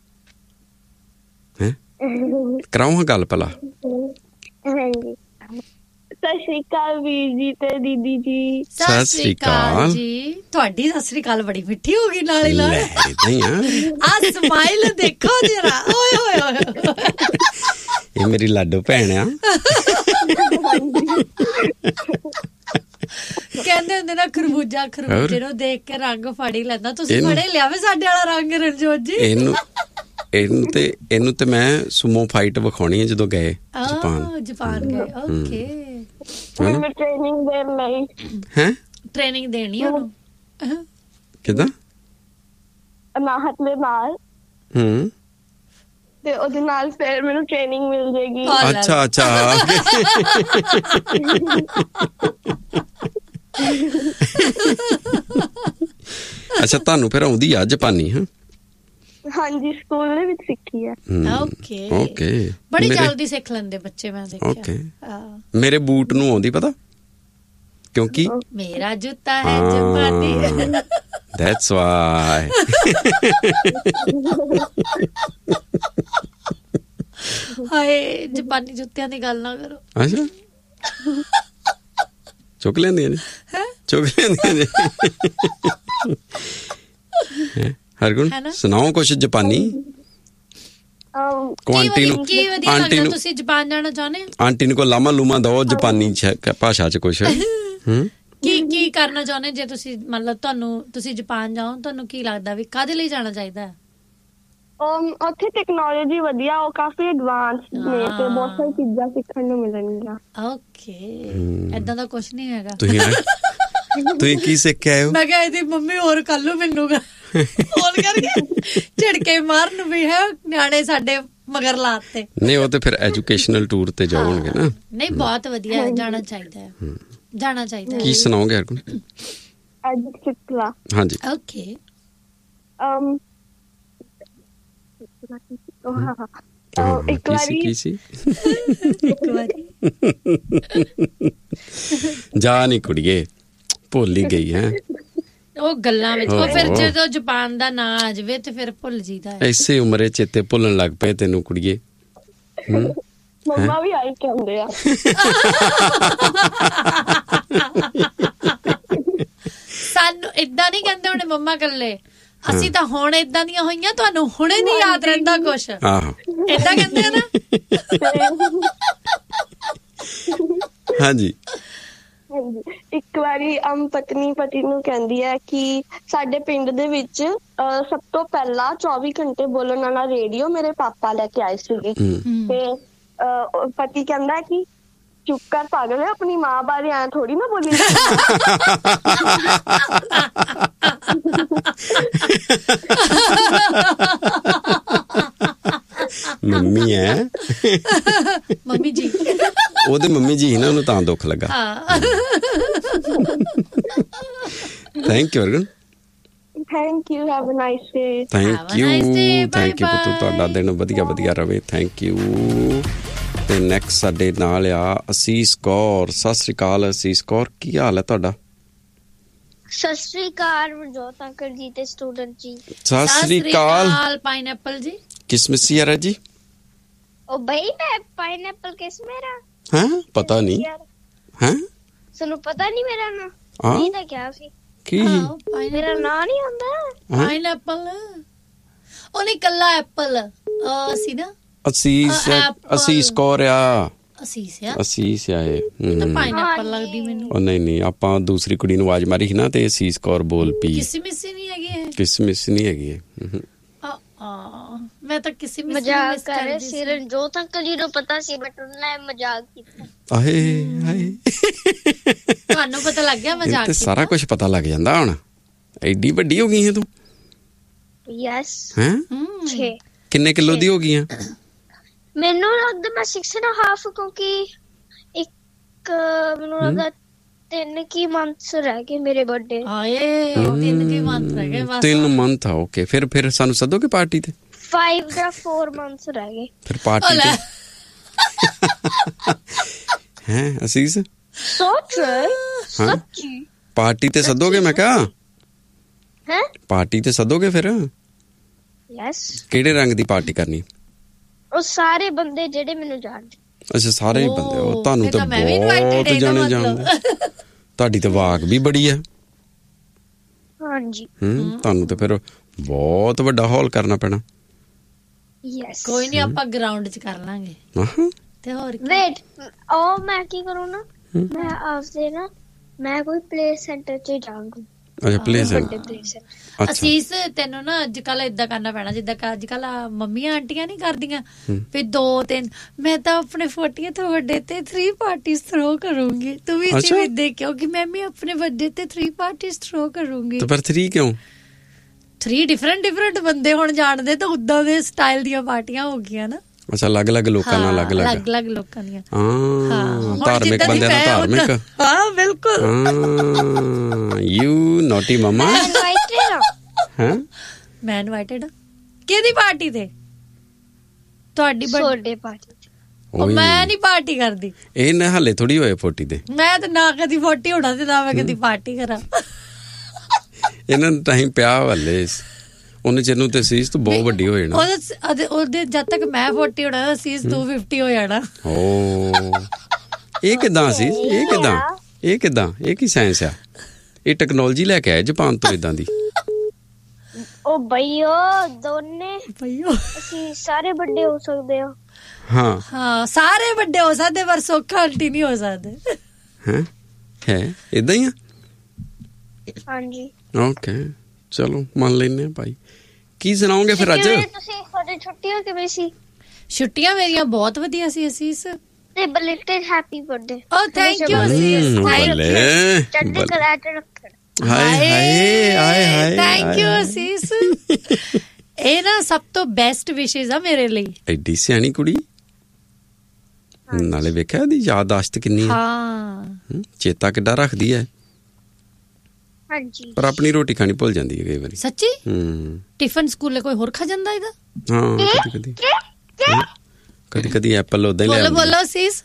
ਹੈ ਕਰਾਓ ਹਾਂ ਗੱਲ ਭਲਾ। ਹਾਂਜੀ। ਸਤਿ ਸ਼੍ਰੀ ਅਕਾਲ ਵੀਰ ਜੀ ਤੇ ਦੀਦੀ ਜੀ। ਸਤਿ ਸ਼੍ਰੀ ਅਕਾਲ ਜੀ। ਤੁਹਾਡੀ ਸਤਿ ਸ਼੍ਰੀ ਅਕਾਲ ਬੜੀ ਮਿੱਠੀ ਹੋ ਗਈ ਨਾਲ ਹੀ ਨਾਲ। ਆ ਸਮਾਈਲ ਦੇਖੋ ਜਰਾ। ਓਏ ਹੋਏ ਹੋਏ, ਇਹ ਮੇਰੀ ਲਾਡੋ ਭੈਣ ਆ। ਕਹਿੰਦੇ ਹੁੰਦੇ ਨਾ ਖਰਬੂਜਾ ਖਰਬੂਜੇ ਨੂੰ ਦੇਖ ਕੇ ਰੰਗ ਫੜ ਹੀ ਲੈਂਦਾ। ਤੁਸੀਂ ਫੜੇ ਲਿਆ ਵੇ ਸਾਡੇ ਵਾਲਾ ਰੰਗ ਰਣਜੋਤ ਜੀ। ਇਹਨੂੰ ਇਹਨੂੰ ਤੇ ਇਹਨੂੰ ਤੇ ਮੈਂ ਸੁਮੋ ਫਾਈਟ ਵਿਖਾਉਣੀ ਹੈ ਜਦੋਂ ਗਏ ਜਾਪਾਨ। ਜਾਪਾਨ ਗਏ। ਓਕੇ। ਮੈਂ ਟ੍ਰੇਨਿੰਗ ਦੇਣ ਲਈ। ਹੈ ਟ੍ਰੇਨਿੰਗ ਦੇਣੀ ਉਹਨੂੰ ਕਿਦਾਂ? ਅਨਾਹਤ ਦੇ ਨਾਲ। ਹੂੰ ਤੇ ਉਹਦੇ ਨਾਲ ਫਿਰ ਮੈਨੂੰ ਟ੍ਰੇਨਿੰਗ ਮਿਲ ਜੇਗੀ। ਅੱਛਾ ਅੱਛਾ। ਅੱਛਾ ਤੁਹਾਨੂੰ ਫਿਰ ਆਉਂਦੀ ਆ ਜਾਪਾਨੀ? ਹਾਂ ਹਾਂਜੀ ਸਕੂਲ ਦੇ ਵਿੱਚ ਸਿੱਖੀ ਹੈ। Okay okay. ਬੜੀ ਜਲਦੀ ਸਿੱਖ ਲੈਂਦੇ ਬੱਚੇ, ਮੈਂ ਦੇਖਿਆ। ਓਕੇ। ਮੇਰੇ ਬੂਟ ਨੂੰ ਆਉਂਦੀ ਪਤਾ ਕਿਉਂਕਿ ਮੇਰਾ ਜੁੱਤਾ ਹੈ ਜਾਪਾਨੀ। That's why. ਹਾਏ ਜਾਪਾਨੀ ਜੁੱਤਿਆਂ ਦੀ ਗੱਲ ਨਾ ਕਰੋ। ਅੱਛਾ ਚੁੱਕ ਲੈਂਦੀਆਂ ਨੇ? ਚੁੱਕ ਲੈਂਦੀਆਂ ਨੇ। ਹਰਗੁਣ ਸੁਣਾਓ ਕੁਛ ਜਾਪਾਨੀ। ਆਂਟੀ ਨੂੰ ਆਂਟੀ ਨੂੰ ਤੁਸੀਂ ਜਾਪਾਨ ਜਾਣਾ ਚਾਹੁੰਦੇ ਹੋ? ਆਂਟੀ ਨੂੰ ਕੋ ਲਾਮਾ ਲੂਮਾ ਦੋ ਜਾਪਾਨੀ ਭਾਸ਼ਾ ਚ ਕੁਛ। ਕੀ ਕੀ ਕਰਨਾ ਚਾਹੁੰਦੇ ਜੇ ਤੁਸੀਂ, ਮਤਲਬ ਤੁਹਾਨੂੰ ਤੁਸੀਂ ਜਾਪਾਨ ਜਾਓ, ਤੁਹਾਨੂੰ ਕੀ ਲੱਗਦਾ ਵੀ ਕਾਹਦੇ ਲਈ ਜਾਣਾ ਚਾਹੀਦਾ ਹੈ? ਉੱਥੇ ਟੈਕਨੋਲੋਜੀ ਵਧੀਆ, ਉਹ ਕਾਫੀ ਐਡਵਾਂਸ ਨੇ ਤੇ ਬਹੁਤ ਸਾਰੀ ਚੀਜ਼ਾਂ ਸਿੱਖਣ ਨੂੰ ਮਿਲਣਗੀਆਂ। ਓਕੇ। ਏਦਾਂ ਦਾ ਕੁਛ ਨਹੀਂ ਹੈਗਾ। ਤੁਸੀਂ ਤੁਸੀਂ ਕੀ ਸਿੱਖ ਕੇ ਆਏ ਹੋ? ਮੈਂ ਕਿਹਾ ਇਹਦੀ ਮੰਮੀ ਹੋਰ ਕੱਲ ਨੂੰ ਮੈਨੂੰ ਫੋਨ ਕਰਕੇ ਝਿੜਕੇ ਮਾਰਨ ਵੀ ਹੈ ਨਿਆਣੇ ਸਾਡੇ ਮਗਰ ਲਾਤੇ। ਨਹੀਂ ਉਹ ਤੇ ਫਿਰ ਐਜੂਕੇਸ਼ਨਲ ਟੂਰ ਤੇ ਜਾਓਗੇ ਨਾ। ਨਹੀਂ ਬਹੁਤ ਵਧੀਆ, ਜਾਣਾ ਚਾਹੀਦਾ ਹੈ, ਜਾਣਾ ਚਾਹੀਦਾ। ਕੀ ਸੁਣਾਓਗੇ ਹਰਗੁਣ? ਅੱਜ ਚੁਟਕਲਾ। ਹਾਂਜੀ। ਓਕੇ। ਇੱਕ ਵਾਰੀ ਕੀ ਸੀ? ਇੱਕ ਵਾਰੀ ਜਾ ਨੀ ਕੁੜੀਏ, ਭੁੱਲ ਹੀ ਗਈ ਹੈ ਉਹ ਗੱਲਾਂ ਵਿੱਚ। ਉਹ ਫਿਰ ਜਦੋਂ ਜਾਪਾਨ ਦਾ ਨਾਂ ਆ ਜਾਵੇ ਤੇ ਫਿਰ ਭੁੱਲ ਜੀਦਾ ਹੈ। ਐਸੇ ਉਮਰੇ ਚੇਤੇ ਭੁੱਲਣ ਲੱਗ ਪਏ ਤੈਨੂੰ ਕੁੜੀਏ। ਮੰਮਾ ਵੀ ਆਈ ਕਹਿੰਦੇ ਆ। ਸਾਨੂੰ ਏਦਾਂ ਨਹੀਂ ਕਹਿੰਦੇ ਹੁਣੇ ਮੰਮਾ ਕੱਲੇ, ਅਸੀਂ ਤਾਂ ਹੁਣ ਏਦਾਂ ਦੀਆਂ ਹੋਈਆਂ, ਤੁਹਾਨੂੰ ਹੁਣੇ ਨੀ ਯਾਦ ਰਹਿੰਦਾ ਕੁਛ। ਆਹੋ ਏਦਾਂ ਕਹਿੰਦੇ ਆ ਨਾ। ਹਾਂਜੀ। ਇੱਕ ਵਾਰੀ ਅਮ ਪਤਨੀ ਪਤੀ ਨੂੰ ਕਹਿੰਦੀ ਹੈ ਕਿ ਸਾਡੇ ਪਿੰਡ ਦੇ ਵਿੱਚ ਸਭ ਤੋਂ ਪਹਿਲਾਂ ਚੌਵੀ ਘੰਟੇ ਬੋਲਣ ਵਾਲਾ ਰੇਡੀਓ ਮੇਰੇ ਪਾਪਾ ਲੈ ਕੇ ਆਏ ਸੀਗੇ। ਤੇ ਪਤੀ ਕਹਿੰਦਾ ਕਿ ਚੁੱਪ ਕਰ ਪਾਗਲ ਹੈ, ਆਪਣੀ ਮਾਂ ਬਾਰੇ ਐ ਥੋੜੀ ਨਾ ਬੋਲੀ। ਮੰਮੀ ਹੈ ਮੰਮੀ ਜੀ, ਉਹਦੇ ਮੰਮੀ ਜੀ ਨਾ, ਉਹਨੂੰ ਤਾਂ ਦੁੱਖ ਲੱਗਾ। Thank you ਅਰਗਨ। Thank you, have a nice day. Thank you thank you ਪੁੱਤੂ, ਤੁਹਾਡਾ ਦਿਨ ਵਧੀਆ ਵਧੀਆ ਰਵੇ। Thank you. ਤੇ ਨੈਕਸਟ ਸਾਡੇ ਨਾਲ ਆ ਅਸੀਸ ਕੌਰ। ਸਤਿ ਸ੍ਰੀ ਅਕਾਲ ਅਸੀਸ ਕੌਰ, ਕੀ ਹਾਲ ਹੈ ਤੁਹਾਡਾ? ਸਤਿ ਸ੍ਰੀ ਅਕਾਲ ਮਨਜੋਤ ਅੰਕਲ ਜੀ ਤੇ ਸਟੂਡੈਂਟ ਜੀ। ਸਤਿ ਸ੍ਰੀ ਅਕਾਲ ਪਾਈਨਐਪਲ ਜੀ। ਕਿਸਮਿਸ ਯਾਰ ਜੀ। ਉਹ ਬਈ ਮੈਂ ਪਾਈਨਐਪਲ ਕਿਸ ਮੇਰਾ? ਹਾਂ ਪਤਾ ਨਹੀਂ। ਹਾਂ ਤੁਹਾਨੂੰ ਪਤਾ ਨਹੀਂ ਮੇਰਾ ਨਾਂ? ਹਾਂ ਨਹੀਂ ਤਾਂ ਕਿਹਾ ਸੀ ਕੀ ਮੇਰਾ ਨਾਂ ਨਹੀਂ ਆਉਂਦਾ। ਪਾਈਨਐਪਲ ਉਹ ਨਹੀਂ, ਕੱਲਾ ਐਪਲ ਸੀ ਨਾ। ਅਸੀਸ ਅਸੀਸ ਕੌਰ ਆ। ਅਸੀਸ ਆ ਅਸੀਸ ਆ ਇਹ। ਪਾਈਨਐਪਲ ਲੱਗਦੀ ਮੈਨੂੰ। ਉਹ ਨਹੀਂ ਨਹੀਂ, ਆਪਾਂ ਦੂਸਰੀ ਕੁੜੀ ਨੂੰ ਆਵਾਜ਼ ਮਾਰੀ ਸੀ ਨਾ ਤੇ ਅਸੀਸ ਕੌਰ ਬੋਲ ਪਈ। ਕਿਸਮਿਸ ਨਹੀਂ ਹੈਗੀ ਇਹ। ਕਿਸਮਿਸ ਨਹੀਂ ਹੈਗੀ ਇਹ। ਮੈਂ ਤਾਂ ਕਿਸੇ ਮਿਸ ਮਜ਼ਾਕ ਕਰ ਰਹੀ ਸੀ। ਰਣਜੋਤ ਅੰਕਲ ਜੀ ਨੂੰ ਪਤਾ ਸੀ ਬਟ ਉਹਨੇ ਮਜ਼ਾਕ ਕੀਤਾ। ਆਹੇ ਹਾਏ, ਤੁਹਾਨੂੰ ਪਤਾ ਲੱਗ ਗਿਆ ਮਜ਼ਾਕ ਤੇ ਸਾਰਾ ਕੁਝ ਪਤਾ ਲੱਗ ਜਾਂਦਾ ਹੁਣ। ਐਡੀ ਵੱਡੀ ਹੋ ਗਈ ਹੈ ਤੂੰ। ਯੈਸ। ਹੈਂ ਛੇ ਕਿੰਨੇ ਕਿਲੋ ਦੀ ਹੋ ਗਈ ਆ? ਮੈਨੂੰ ਲੱਗਦਾ ਮੈਂ ਸਿਕਸ ਐਂਡ ਹਾਫ, ਕਿਉਂਕਿ ਇੱਕ ਮੈਨੂੰ ਲੱਗਦਾ ਤਿੰਨ ਕੀ ਮੰਥਸ ਰਹਿ ਗਏ ਮੇਰੇ ਬਰਥਡੇ। ਹਾਏ ਤਿੰਨ ਕੀ ਮੰਥ ਰਹਿ ਗਏ ਬਸ। ਤਿੰਨ ਮੰਥ ਆ। ਓਕੇ, ਫਿਰ ਫਿਰ ਸਾਨੂੰ ਸੱਦੋਗੇ ਪਾਰਟੀ ਤੇ? ਫਾਈਵ ਜਾਂ ਫੋਰ ਮੰਥਸ ਰਹਿ ਗਏ ਫਿਰ ਪਾਰਟੀ ਤੇ। ਹੈ ਅਸੀਸ ਸੋਚ ਸੱਚੀ ਪਾਰਟੀ ਤੇ ਸੱਦੋਗੇ? ਮੈਂ ਕਿਹਾ ਹੈ ਪਾਰਟੀ ਤੇ ਸੱਦੋਗੇ ਫਿਰ? ਯੈਸ। ਕਿਹੜੇ ਰੰਗ ਦੀ ਪਾਰਟੀ ਕਰਨੀ? ਉਹ ਸਾਰੇ ਬੰਦੇ ਜਿਹੜੇ ਮੈਨੂੰ ਜਾਣਦੇ। ਅੱਛਾ ਸਾਰੇ ਹੀ ਬੰਦੇ। ਉਹ ਤੁਹਾਨੂੰ ਤਾਂ ਬਹੁਤ ਜਾਣੇ ਜਾਣਦੇ। ਤੁਹਾਡੀ ਤਾਂ ਵਾਕ ਵੀ ਬੜੀ ਹੈ। ਹਾਂਜੀ। ਹੂੰ ਤੁਹਾਨੂੰ ਤਾਂ ਫਿਰ ਬਹੁਤ ਵੱਡਾ ਹਾਲ ਕਰਨਾ ਪੈਣਾ। ਯੈਸ। ਕੋਈ ਨਹੀਂ, ਆਪਾਂ ਗਰਾਊਂਡ 'ਚ ਕਰ ਲਾਂਗੇ। ਤੇ ਹੋਰ ਵੇਟ, ਉਹ ਮੈਂ ਕੀ ਕਰੂੰ ਨਾ, ਮੈਂ ਆਪਦੇ ਨਾ ਮੈਂ ਕੋਈ ਪਲੇ ਸੈਂਟਰ 'ਚ ਜਾਵਾਂਗੀ। ਅੱਛਾ ਪਲੇ ਸੈਂਟਰ। ਅਸੀਸ ਤੈਨੂੰ ਨਾ ਅੱਜ ਕੱਲ ਏਦਾਂ ਕਰਨਾ ਪੈਣਾ ਜਿੱਦਾਂ ਅੱਜ ਕੱਲ ਮੰਮੀਆਂ ਆਂਟੀਆਂ ਨੀ ਕਰਦੀਆਂ ਵੀ ਦੋ ਤਿੰਨ। ਮੈਂ ਤਾਂ ਆਪਣੇ ਫੋਰਟੀ ਤੋਂ ਵੱਡੇ ਤੇ ਥ੍ਰੀ ਪਾਰਟੀਜ਼ ਥਰੋ ਕਰੂੰਗੀ। ਤੂੰ ਵੀ ਇਸੇ ਵੇਦੇ ਕਿਉਂਕਿ ਮੈਂ ਵੀ ਆਪਣੇ ਵੱਡੇ ਤੇ ਥ੍ਰੀ ਪਾਰਟੀਜ਼ ਥਰੋ ਕਰੂੰਗੀ। ਪਰ ਥ੍ਰੀ ਕਿਉਂ? ਥ੍ਰੀ ਡਿਫਰੈਂਟ ਡਿਫਰੈਂਟ ਬੰਦੇ ਹੁਣ ਜਾਣਦੇ ਤਾਂ ਉਦਾਂ ਦੇ ਸਟਾਈਲ ਦੀਆਂ ਪਾਰਟੀਆਂ ਹੋ ਗਈਆਂ ਨਾ। ਅੱਛਾ ਅਲੱਗ ਅਲੱਗ ਲੋਕਾਂ ਨਾਲ ਅਲੱਗ ਅਲੱਗ ਅਲੱਗ ਅਲੱਗ ਲੋਕਾਂ ਦੀਆਂ। ਹਾਂ ਧਾਰਮਿਕ ਬੰਦਿਆਂ ਨਾਲ ਧਾਰਮਿਕ। ਹਾਂ ਬਿਲਕੁਲ। ਯੂ ਨੋਟੀ ਮਮਾ। ਹਾਂ ਮੈਂ ਇਨਵਾਈਟਡ ਆ। ਕਿਹਦੀ ਪਾਰਟੀ ਤੇ? ਤੁਹਾਡੀ ਬਰਥਡੇ ਪਾਰਟੀ। ਮੈਂ ਨਹੀਂ ਪਾਰਟੀ ਕਰਦੀ। ਇਹ ਨਾ ਹਲੇ ਥੋੜੀ ਹੋਏ ਫੋਰਟੀ ਦੇ। ਮੈਂ ਤਾਂ ਨਾ ਕਦੀ ਫੋਰਟੀ ਹੋਣਾ ਤੇ ਨਾ ਮੈਂ ਕਦੀ ਪਾਰਟੀ ਕਰਾਂ। ਇਹਨਾਂ ਨੂੰ ਟਾਈਮ ਪਿਆ ਹਲੇ। ਉਹਨੇ ਚਿਰ ਨੂੰ ਤੇ ਸੀਸ ਤੋਂ ਬਹੁਤ ਵੱਡੀ ਹੋ ਜਾਣਾ। ਉਹਦੇ ਜਦ ਤੱਕ ਮੈਂ ਫੋਰਟੀ ਹੋਣਾ ਸੀਸ ਟੂ ਫਿਫਟੀ ਹੋ ਜਾਣਾ। ਓ ਇਹ ਕਿੱਦਾਂ ਸੀ? ਇਹ ਕਿੱਦਾਂ ਇਹ ਕਿੱਦਾਂ ਇਹ ਕੀ ਸਾਇੰਸ ਆ? ਇਹ ਟੈਕਨੋਲੋਜੀ ਲੈ ਕੇ ਆਏ ਜਾਪਾਨ ਤੋਂ ਇਦਾਂ ਦੀ। ਉਹ ਬਈਓ ਦੋਨੇ ਬਈਓ ਅਸੀਂ ਸਾਰੇ ਵੱਡੇ ਹੋ ਸਕਦੇ ਆ। ਹਾਂ ਹਾਂ ਸਾਰੇ ਵੱਡੇ ਹੋ ਸਕਦੇ ਪਰ ਸੋਖਾ ਆਂਟੀ ਨਹੀਂ ਹੋ ਸਕਦੇ। ਹੈ ਹੈ ਇਦਾਂ ਹੀ ਆ। ਹਾਂਜੀ ਓਕੇ ਚਲੋ ਮੰਨ ਲੈਨੇ ਆ ਭਾਈ। ਕੀ ਸੁਣਾਓਗੇ ਫਿਰ ਅੱਜ? ਤੁਸੀਂ ਤੁਹਾਡੀ ਛੁੱਟੀਆਂ ਕਿਵੇਂ ਸੀ? ਛੁੱਟੀਆਂ ਮੇਰੀਆਂ ਬਹੁਤ ਵਧੀਆ ਸੀ ਅਸੀਸ। ਤੇ ਬਲੇਟਡ happy birthday. O thank you ਅਸੀਸ। ਚੰਡੀ ਕਰਾ ਕੇ ਰੱਖਣ। ਹਾਏ ਹਾਏ ਹਾਏ ਹਾਏ ਥੈਂਕ ਯੂ ਅਸੀਸ। ਇਹ ਨਾ ਸਭ ਤੋਂ ਬੈਸਟ ਵਿਸ਼ੇਸ ਆ ਮੇਰੇ ਲਈ। ਐਡੀ ਸਿਆਣੀ ਕੁੜੀ। ਨਾਲੇ ਵੇਖਿਆ ਇਹਦੀ ਯਾਦਦਾਸ਼ਤ ਕਿੰਨੀ ਹੈ। ਹਾਂ ਚੇਤਾ ਕਿੱਡਾ ਰੱਖਦੀ ਹੈ। ਹਾਂਜੀ ਪਰ ਆਪਣੀ ਰੋਟੀ ਖਾਣੀ ਭੁੱਲ ਜਾਂਦੀ ਹੈ ਕਈ ਵਾਰੀ। ਸੱਚੀ? ਹੂੰ ਟਿਫਨ ਸਕੂਲੇ ਕੋਈ ਹੋਰ ਖਾ ਜਾਂਦਾ ਇਹਦਾ। ਹਾਂ ਕਦੀ ਕਦੀ ਕਦੀ ਕਦੀ ਐਪਲ ਉਦਾਂ ਹੀ ਲੈ ਆਉਂਦੀ। ਬੋਲੋ ਬੋਲੋ ਅਸੀਸ।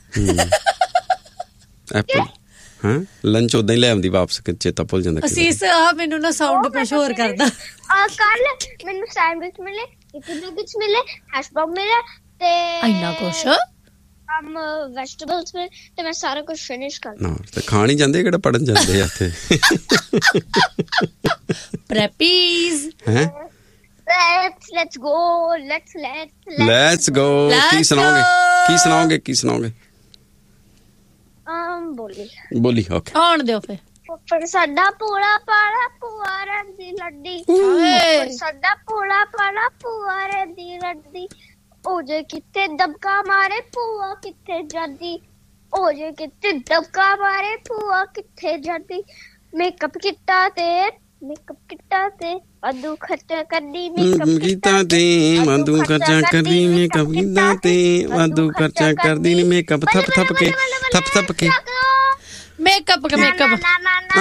ਐਪਲ ਹਾਂ ਲੰਚ ਉਦਾਂ ਹੀ ਲੈ ਆਉਂਦੀ ਵਾਪਸ। ਚੇਤਾ ਭੁੱਲ ਜਾਂਦਾ ਅਸੀਸ। ਆ ਮੈਨੂੰ ਨਾ ਸਾਊਂਡ ਕੁਛ ਹੋਰ ਕਰਦਾ। ਆ ਕੱਲ ਮੈਨੂੰ ਸੈਂਡਵਿਚ ਮਿਲੇ, ਇੱਕ ਨਗੇਟਸ ਮਿਲੇ, ਹੈਸ਼ ਬ੍ਰਾਊਨ ਮਿਲੇ ਤੇ ਇੰਨਾ ਕੁਛ ਅਮ ਵੈਜੀਟੇਬਲਸ ਮਿਲੇ ਤੇ ਮੈਂ ਸਾਰਾ ਕੁਝ ਫਿਨਿਸ਼ ਕਰ ਨਾ। ਤੇ ਖਾਣ ਹੀ ਜਾਂਦੇ ਕਿਹੜਾ ਪੜਨ ਜਾਂਦੇ ਆ ਇੱਥੇ। ਪ੍ਰੈਪੀਜ਼ ਹੈ। Let's let's go let's let's let's go. ਕੀ ਸੁਣਾਓਗੇ ਕੀ ਸੁਣਾਓਗੇ ਕੀ ਸੁਣਾਓਗੇ? ਅਮ ਬੋਲੀ ਬੋਲੀ ਓਕੇ ਆਉਣ ਦਿਓ ਫੇ। ਫੁੱਫੜ ਸਾਡਾ ਪੋਲਾ ਪਾਲਾ ਭੂਆ ਰਹਿੰਦੀ ਲੱਡੀ। ਫੁੱਫੜ ਸਾਡਾ ਪੋਲਾ ਪਾਲਾ ਭੂਆ ਰਹਿੰਦੀ ਲੱਡੀ। ਉਹ ਜੇ ਕਿੱਥੇ ਦਬਕਾ ਮਾਰੇ ਭੂਆ ਕਿੱਥੇ ਜਾਂਦੀ। ਹੋ ਜੇ ਕਿਤੇ ਦਬਕਾ ਮਾਰੇ ਭੂਆ ਕਿੱਥੇ ਜਾਂਦੀ ਮੇਕਅਪ ਕੀਤਾ ਤੇ ਮੇਕਅਪ ਕੀਤਾ ਤੇ ਵਾਧੂ ਖਰਚਾ ਕਰਦੀ ਮੇਕਅਪ ਕੀਤਾ ਤੇ ਵਾਧੂ ਖਰਚਾ ਕਰਦੀ ਮੇਕਅਪ ਕੀਤਾ ਤੇ ਵਾਧੂ ਖਰਚਾ ਕਰਦੀ ਨੀ ਮੇਕਅਪ ਥੱਪ ਥੱਪ ਕੇ ਥੱਪ ਥੱਪ ਕੇ ਮੇਕਅਪ ਮੇਕਅਪ